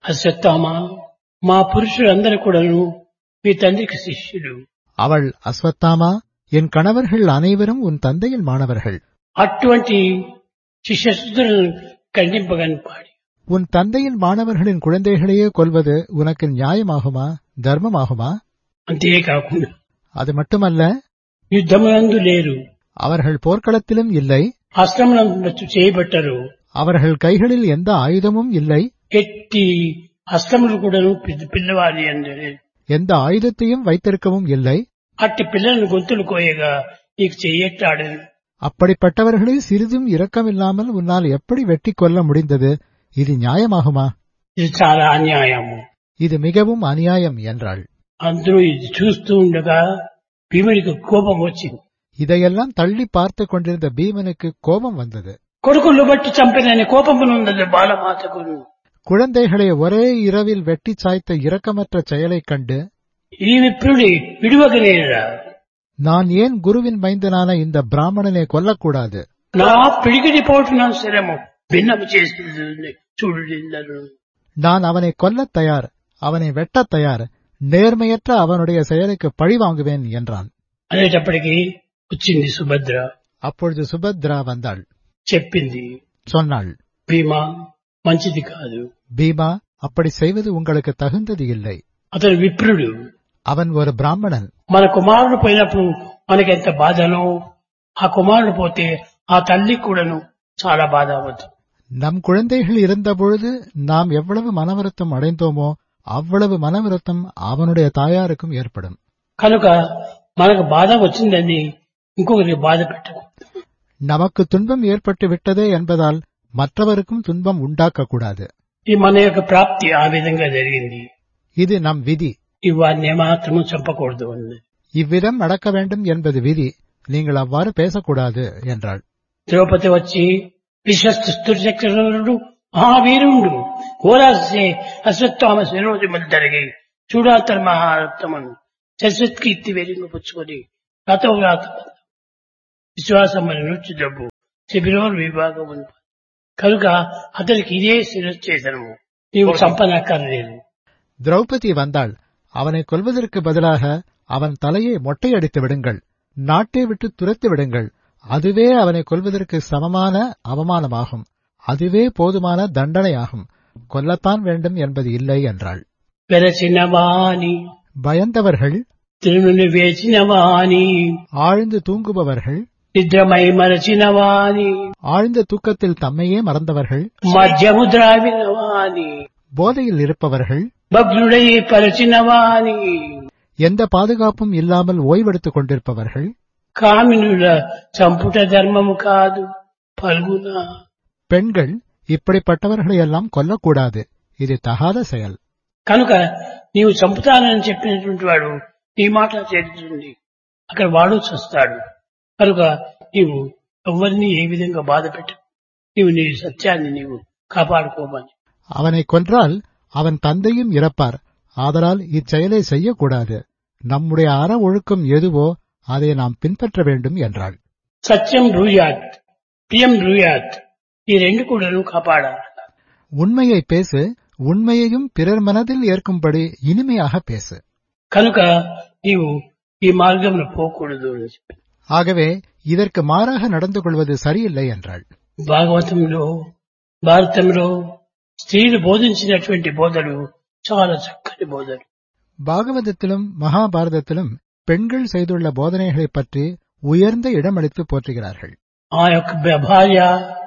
Speaker 4: అశ్వత్థామ, మా పురుషులందరూ కూడాను మీ తండ్రికి శిష్యులు.
Speaker 1: அவள், அஸ்வத்தாமா, என் கணவர்கள் அனைவரும் உன் தந்தையின் மாணவர்கள்.
Speaker 4: అటువంటి శిష్యశుద్ధులను ఖండింపగని పాడి
Speaker 1: உன் தந்தையின் மாணவர்களின் குழந்தைகளையே கொல்வது உனக்கு நியாயமாகுமா, தர்மமாகுமா?
Speaker 4: అంతేకాకుండా
Speaker 1: அது மட்டுமல்ல,
Speaker 4: యుద్ధమునందు లేరు,
Speaker 1: அவர்கள் போர்க்களத்திலும் இல்லை,
Speaker 4: అస్త్రములందు చేయబట్టరు,
Speaker 1: அவர்கள் கைகளில் எந்த ஆயுதமும் இல்லை,
Speaker 4: ఎట్టి అస్త్రములు కూడాను పిల్లవాడి అందరే
Speaker 1: எந்த ஆயுதத்தையும் வைத்திருக்கவும் இல்லை.
Speaker 4: అట్టి పిల్లలను గొంతులు కోయగా నీకు చెయ్యట్టాడు.
Speaker 1: அப்படிப்பட்டவர்களை சிறிதும் இரக்கமில்லாமல் உன்னால் எப்படி வெட்டி கொல்ல முடிந்தது? இது நியாயமாகுமா?
Speaker 4: ఇది చాలా అన్యాయము.
Speaker 1: இது மிகவும் அநியாயம் என்றாள்.
Speaker 4: అందరూ ఇది చూస్తూ ఉండగా భీమునికి కోపం వచ్చింది.
Speaker 1: இதையெல்லாம் தள்ளி பார்த்துக் கொண்டிருந்த பீமனுக்கு கோபம் வந்தது.
Speaker 4: కొడుకులు బట్టి చంపినని కోపమునున్నది బాలమాతకు.
Speaker 1: குழந்தைகளை ஒரே இரவில் வெட்டி சாய்த்த இரக்கமற்ற செயலைக் கண்டு,
Speaker 4: ఈ విప్రుడి విడువగలేరా,
Speaker 1: நான் ஏன் குருவின் மைந்தனான இந்த பிராமணனை கொல்லக்கூடாது?
Speaker 4: నా పిడికిడి పోటున శరము భిన్నము చేస్తుంది చూడు.
Speaker 1: நான் அவனை கொல்லத் தயார், அவனை வெட்டத் தயார், நேர்மையற்ற அவனுடைய செயலுக்கு பழி வாங்குவேன் என்றான்.
Speaker 4: అనేటప్పటికీ వచ్చింది సుభద్ర.
Speaker 1: அப்பொழுது சுபத்ரா வந்தாள்.
Speaker 4: చెప్పింది,
Speaker 1: சொன்னாள்,
Speaker 4: భీమా మంచిది కాదు,
Speaker 1: பீமா, அப்படி செய்வது உங்களுக்கு தகுந்தது இல்லை.
Speaker 4: అతను విప్రుడు,
Speaker 1: அவன் ஒரு பிராமணன்.
Speaker 4: మన కుమారుడు పోయినప్పుడు మనకెంత బాధనో, ఆ కుమారుడు పోతే ఆ తల్లి కూడాను చాలా బాధ అవ్వదు.
Speaker 1: நம் குழந்தைகள் இருந்தபொழுது நாம் எவ்வளவு மனவருத்தம் அடைந்தோமோ அவ்வளவு மனவருத்தம் அவனுடைய தாயாருக்கும் ஏற்படும்.
Speaker 4: కనుక మనకు బాధ వచ్చిందని ఇంకొకరికి బాధ పెట్టకు.
Speaker 1: நமக்கு துன்பம் ஏற்பட்டு விட்டதே என்பதால் மற்றவருக்கும் துன்பம் உண்டாக்கக்கூடாது.
Speaker 4: ఇది మన యొక్క ప్రాప్తి ఆ విధంగా జరిగింది.
Speaker 1: இது நம் விதி.
Speaker 4: ఇవన్నీ మాత్రము చంపకూడదు అన్నది.
Speaker 1: இவ்விதம் நடக்க வேண்டும் என்பது விதி, நீங்கள் அவ்வாறு பேசக்கூடாது என்றாள்.
Speaker 4: ద్రౌపది వచ్చి విశ్వస్తుడు ఆ వీరుండు కోరాసే అశ్వత్థామ శిరోజు మధ్యరిగి చూడాతర్ మహారత్నమను శస్వత్కీర్తి వెలింగు పుచ్చుకొని రథోవ్రాత విశ్వాసమని నృత్య డబ్బు శిబిరోర్ విభాగం కనుక అతనికి ఇదే శిరచ్ఛేదనము, నీవు చంపనక్కర్లేదు.
Speaker 1: திரௌபதி வந்தாள். அவனை கொல்வதற்கு பதிலாக அவன் தலையை மொட்டையடித்து விடுங்கள், நாட்டை விட்டு துரத்தி விடுங்கள், அதுவே அவனை கொல்வதற்கு சமமான அவமானமாகும், அதுவே போதுமான தண்டனையாகும், கொல்லத்தான் வேண்டும் என்பது இல்லை என்றாள்.
Speaker 4: వెరచినవాని
Speaker 1: பயந்தவர்கள்,
Speaker 4: తిరుని వేచినవాని
Speaker 1: ஆழ்ந்து தூங்குபவர்கள்,
Speaker 4: నిద్రమై మరచినవాని
Speaker 1: ஆழ்ந்த தூக்கத்தில் தம்மையே மறந்தவர்கள்,
Speaker 4: మద్యము ద్రావినవాని
Speaker 1: போதையில் இருப்பவர்கள்,
Speaker 4: భగ్నుడై పరచినవాని
Speaker 1: எந்த பாதுகாப்பும் இல்லாமல் ஓய்வெடுத்துக் கொண்டிருப்பவர்கள்,
Speaker 4: కామినుల చంపుట ధర్మము కాదు పల్గున.
Speaker 1: பெண்கள், இப்படிப்பட்டவர்களையெல்லாம் கொல்லக்கூடாது, இது தகாத செயல்.
Speaker 4: కనుక నీవు చంపుతానని చెప్పినటువంటి వాడు నీ మాట చేరుతుంది, అక్కడ వాడు చస్తాడు. కనుక నీవు ఎవరిని ఏ విధంగా బాధ పెట్టు, నీవు నీ సత్యాన్ని నీవు కాపాడుకోమని.
Speaker 1: அவனை கொன்றால் அவன் தந்தையும் இறப்பார், ஆதலால் இச்செயலை செய்யக்கூடாது, நம்முடைய அற ஒழுக்கம் எதுவோ அதை நாம் பின்பற்ற வேண்டும் என்றாள்.
Speaker 4: సత్యం బ్రూయాత్, ప్రియం బ్రూయాత్, ఈ రెండు కూడా నువ్వు కాపాడాలి.
Speaker 1: உண்மையை பேசு, உண்மையையும் பிறர் மனதில் ஏற்கும்படி இனிமையாக பேசு.
Speaker 4: కనుక నీవు ఈ మార్గంలో పోకూడదు అని చెప్పి,
Speaker 1: ஆகவே இதற்கு மாறாக நடந்து கொள்வது சரியில்லை என்றாள்.
Speaker 4: భాగవతంలో భారతంలో స్త్రీలు బోధించినటువంటి బోధలు చాలా చక్కటి బోధలు.
Speaker 1: பாகவதத்திலும் மகாபாரதத்திலும் பெண்கள் செய்துள்ள போதனைகளைப் பற்றி உயர்ந்த இடமளித்து போற்றுகிறார்கள்.
Speaker 4: ఆ యొక్క భార్య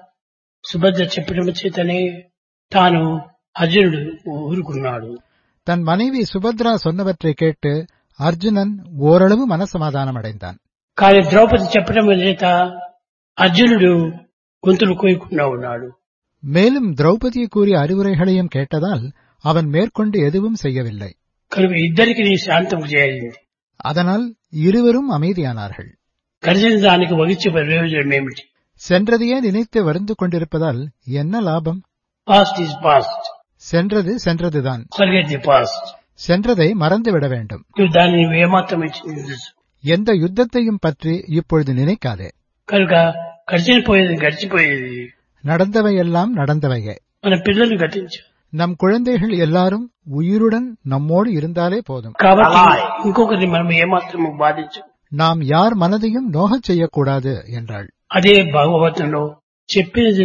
Speaker 4: సుభద్ర చెప్పడం చేతనే తాను అర్జునుడు ఊరుకున్నాడు.
Speaker 1: தன் மனைவி சுபத்ரா சொன்னவற்றை கேட்டு அர்ஜுனன் ஓரளவு மனசமாதானம் அடைந்தான்.
Speaker 4: కానీ ద్రౌపది చెప్పడం చేత అర్జునుడు గొంతులు కోయకుండా ఉన్నాడు.
Speaker 1: மேலும் திரௌபதி கூறிய அறிவுரைகளையும் கேட்டதால் அவன் மேற்கொண்டு எதுவும் செய்யவில்லை.
Speaker 4: కనుక ఇద్దరికి నీ శాంతం చేయాలి.
Speaker 1: அதனால் இருவரும் அமைதியானார்கள்.
Speaker 4: గడిచిన దానికి వగించే ప్రయోజనం ఏమిటి?
Speaker 1: சென்றதையே நினைத்து வருந்து கொண்டிருப்பதால் என்ன லாபம்?
Speaker 4: పాస్ట్ ఈజ్ పాస్ట్,
Speaker 1: சென்றது சென்றதுதான்.
Speaker 4: Forget the past.
Speaker 1: சென்றதை மறந்துவிட வேண்டும்.
Speaker 4: నువ్వు దాన్ని నువ్వు ఏమాత్రం ఇచ్చింది.
Speaker 1: எந்த யுத்தத்தையும் பற்றி இப்பொழுது நினைக்காதே.
Speaker 4: కనుక గడిచిపోయేది గడిచిపోయేది.
Speaker 1: நடந்தவையெல்லாம் நடந்தவையே.
Speaker 4: మన పిల్లలు గతించారు.
Speaker 1: நம் குழந்தைகள் எல்லாரும் உயிருடன் நம்மோடு இருந்தாலே போதும்.
Speaker 4: కాబట్టి ఇంకొకరిని మనం ఏమాత్రము బాధించం.
Speaker 1: நாம் யார் மனதையும் நோகச் செய்யக்கூடாது என்றாள்.
Speaker 4: అదే భాగవతంలో చెప్పినది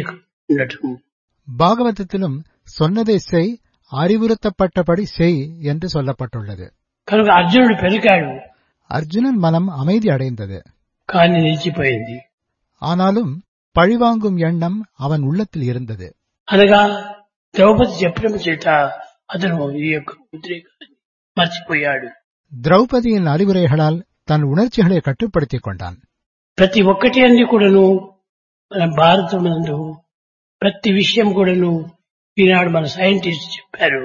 Speaker 4: చేయటం.
Speaker 1: பாகவதத்திலும் சொன்னதை செய், அறிவுறுத்தப்பட்டபடி செய் என்று சொல்லப்பட்டுள்ளது.
Speaker 4: కనుక అర్జునుడు పెరిగాడు.
Speaker 1: அர்ஜுனன் மனம் அமைதி அடைந்தது.
Speaker 4: కానీ నిలిచిపోయింది.
Speaker 1: ஆனாலும் பழிவாங்கும் எண்ணம் அவன் உள்ளத்தில் இருந்தது.
Speaker 4: అనగా ద్రౌపది చెప్పడం చేత అతను ఈ యొక్క ఉద్రేకాన్ని మర్చిపోయాడు.
Speaker 1: திரௌபதியின் அறிவுரைகளால் தன் உணர்ச்சிகளை கட்டுப்படுத்திக் கொண்டான்.
Speaker 4: ప్రతి ఒక్కటి అన్ని కూడాను మన భారతమునందు ప్రతి విషయం కూడాను ఈనాడు మన సైంటిస్ట్ చెప్పారు.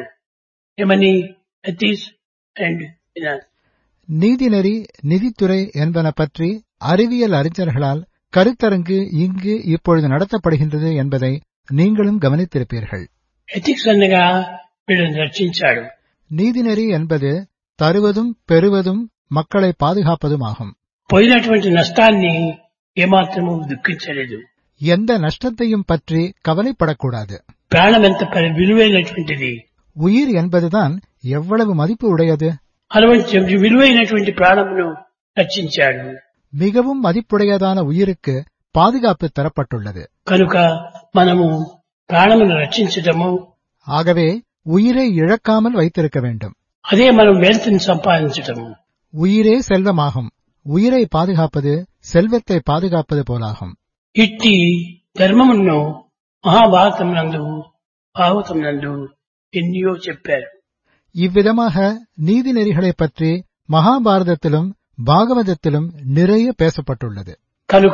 Speaker 4: ఏమని? Ethics and finance.
Speaker 1: நீதிநெறி, நிதித்துறை என்பன பற்றி அறிவியல் அறிஞர்களால் கருத்தரங்கு இங்கு இப்பொழுது நடத்தப்படுகின்றது என்பதை நீங்களும் கவனித்திருப்பீர்கள்.
Speaker 4: ఎథిక్స్ అనగా వీళ్ళని రక్షించాడు.
Speaker 1: நீதிநெறி என்பது தருவதும் பெறுவதும் மக்களை பாதுகாப்பதுமாகும்.
Speaker 4: పోయినటువంటి నష్టాన్ని ఏమాత్రము దుఃఖించలేదు.
Speaker 1: எந்த நஷ்டத்தையும் பற்றி கவலைப்படக்கூடாது.
Speaker 4: ప్రాణం ఎంత విలువైనటువంటిది.
Speaker 1: உயிர் என்பதுதான் எவ்வளவு மதிப்பு உடையது.
Speaker 4: అటువంటి విలువైనటువంటి ప్రాణమును రక్షించాడు.
Speaker 1: மிகவும் மதிப்புடையதான உயிருக்கு பாதுகாப்பு தரப்பட்டுள்ளது.
Speaker 4: కనుక మనము ప్రాణమును రక్షించటము,
Speaker 1: ஆகவே உயிரை இழக்காமல் வைத்திருக்க வேண்டும்.
Speaker 4: అదే మనం వెల్త్ని సంపాదించటము.
Speaker 1: உயிரே செல்வமாகும். உயிரை பாதுகாப்பது செல்வத்தை பாதுகாப்பது போலாகும்.
Speaker 4: ఇట్టి ధర్మమును మహాభారతం నందు భాగవతం నందు ఎన్నో చెప్పారు.
Speaker 1: இவ்விதமாக நீதிநெறிகளைப் பற்றி மகாபாரதத்திலும் பாகவதத்திலும் நிறைய பேசப்பட்டுள்ளது.
Speaker 4: కనుక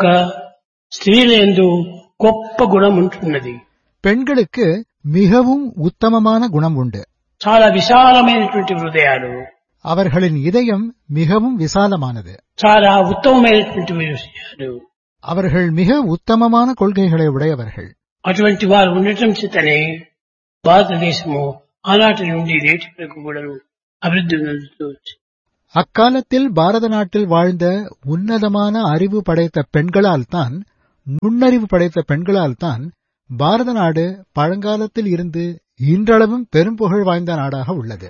Speaker 4: స్త్రీలందు గొప్ప గుణం ఉంటున్నది.
Speaker 1: பெண்களுக்கு மிகவும் உத்தமமான குணம் உண்டு.
Speaker 4: చాలా విశాలమైనటువంటి హృదయాలు.
Speaker 1: அவர்களின் இதயம் மிகவும் விசாலமானது.
Speaker 4: చాలా ఉత్తమమైనటువంటి విషయాలు.
Speaker 1: அவர்கள் மிக உத்தமமான கொள்கைகளை உடையவர்கள்.
Speaker 4: అటువంటి వారు ఉండటం చేతనే భారతదేశము ఆనాటి నుండి నేటి వరకు కూడా అభివృద్ధి చెందుతూ
Speaker 1: அக்காலத்தில் பாரத நாட்டில் வாழ்ந்த உன்னதமான அறிவு படைத்த பெண்களால் தான், நுண்ணறிவு படைத்த பெண்களால் தான் பாரத நாடு பழங்காலத்தில் இருந்து இன்றளவும் பெரும்புகழ் வாய்ந்த நாடாக உள்ளது.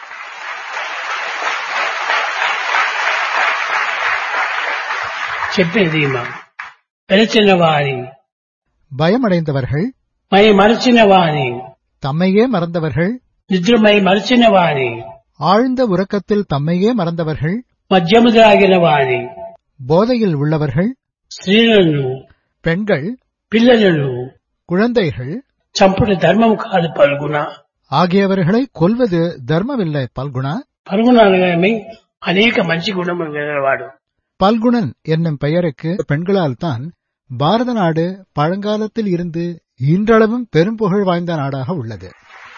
Speaker 4: చెప్పేది పెరచిన వారి
Speaker 1: பயமடைந்தவர்கள்,
Speaker 4: మై మరచిన వారి
Speaker 1: தம்மையே மறந்தவர்கள்,
Speaker 4: నిద్రమై మరచిన వారి
Speaker 1: ஆழ்ந்த உறக்கத்தில் தம்மையே மறந்தவர்கள்,
Speaker 4: మద్యము త్రాగిన వారి
Speaker 1: போதையில் உள்ளவர்கள்,
Speaker 4: స్త్రీలను
Speaker 1: பெண்கள்,
Speaker 4: పిల్లలను
Speaker 1: குழந்தைகள்
Speaker 4: చంపుట ధర్మం కాదు పల్గుణ.
Speaker 1: ஆகியவர்களை கொல்வது தர்மமில்லை பல்குணா.
Speaker 4: పల్గుణ అనగానే అనేక మంచి గుణములు గలవాడు.
Speaker 1: பல்குணன் என்னும் பெயருக்கு பெண்களால் தான் பாரத நாடு பழங்காலத்தில் இருந்து இன்றளவும் பெரும்புகழ் வாய்ந்த நாடாக உள்ளது.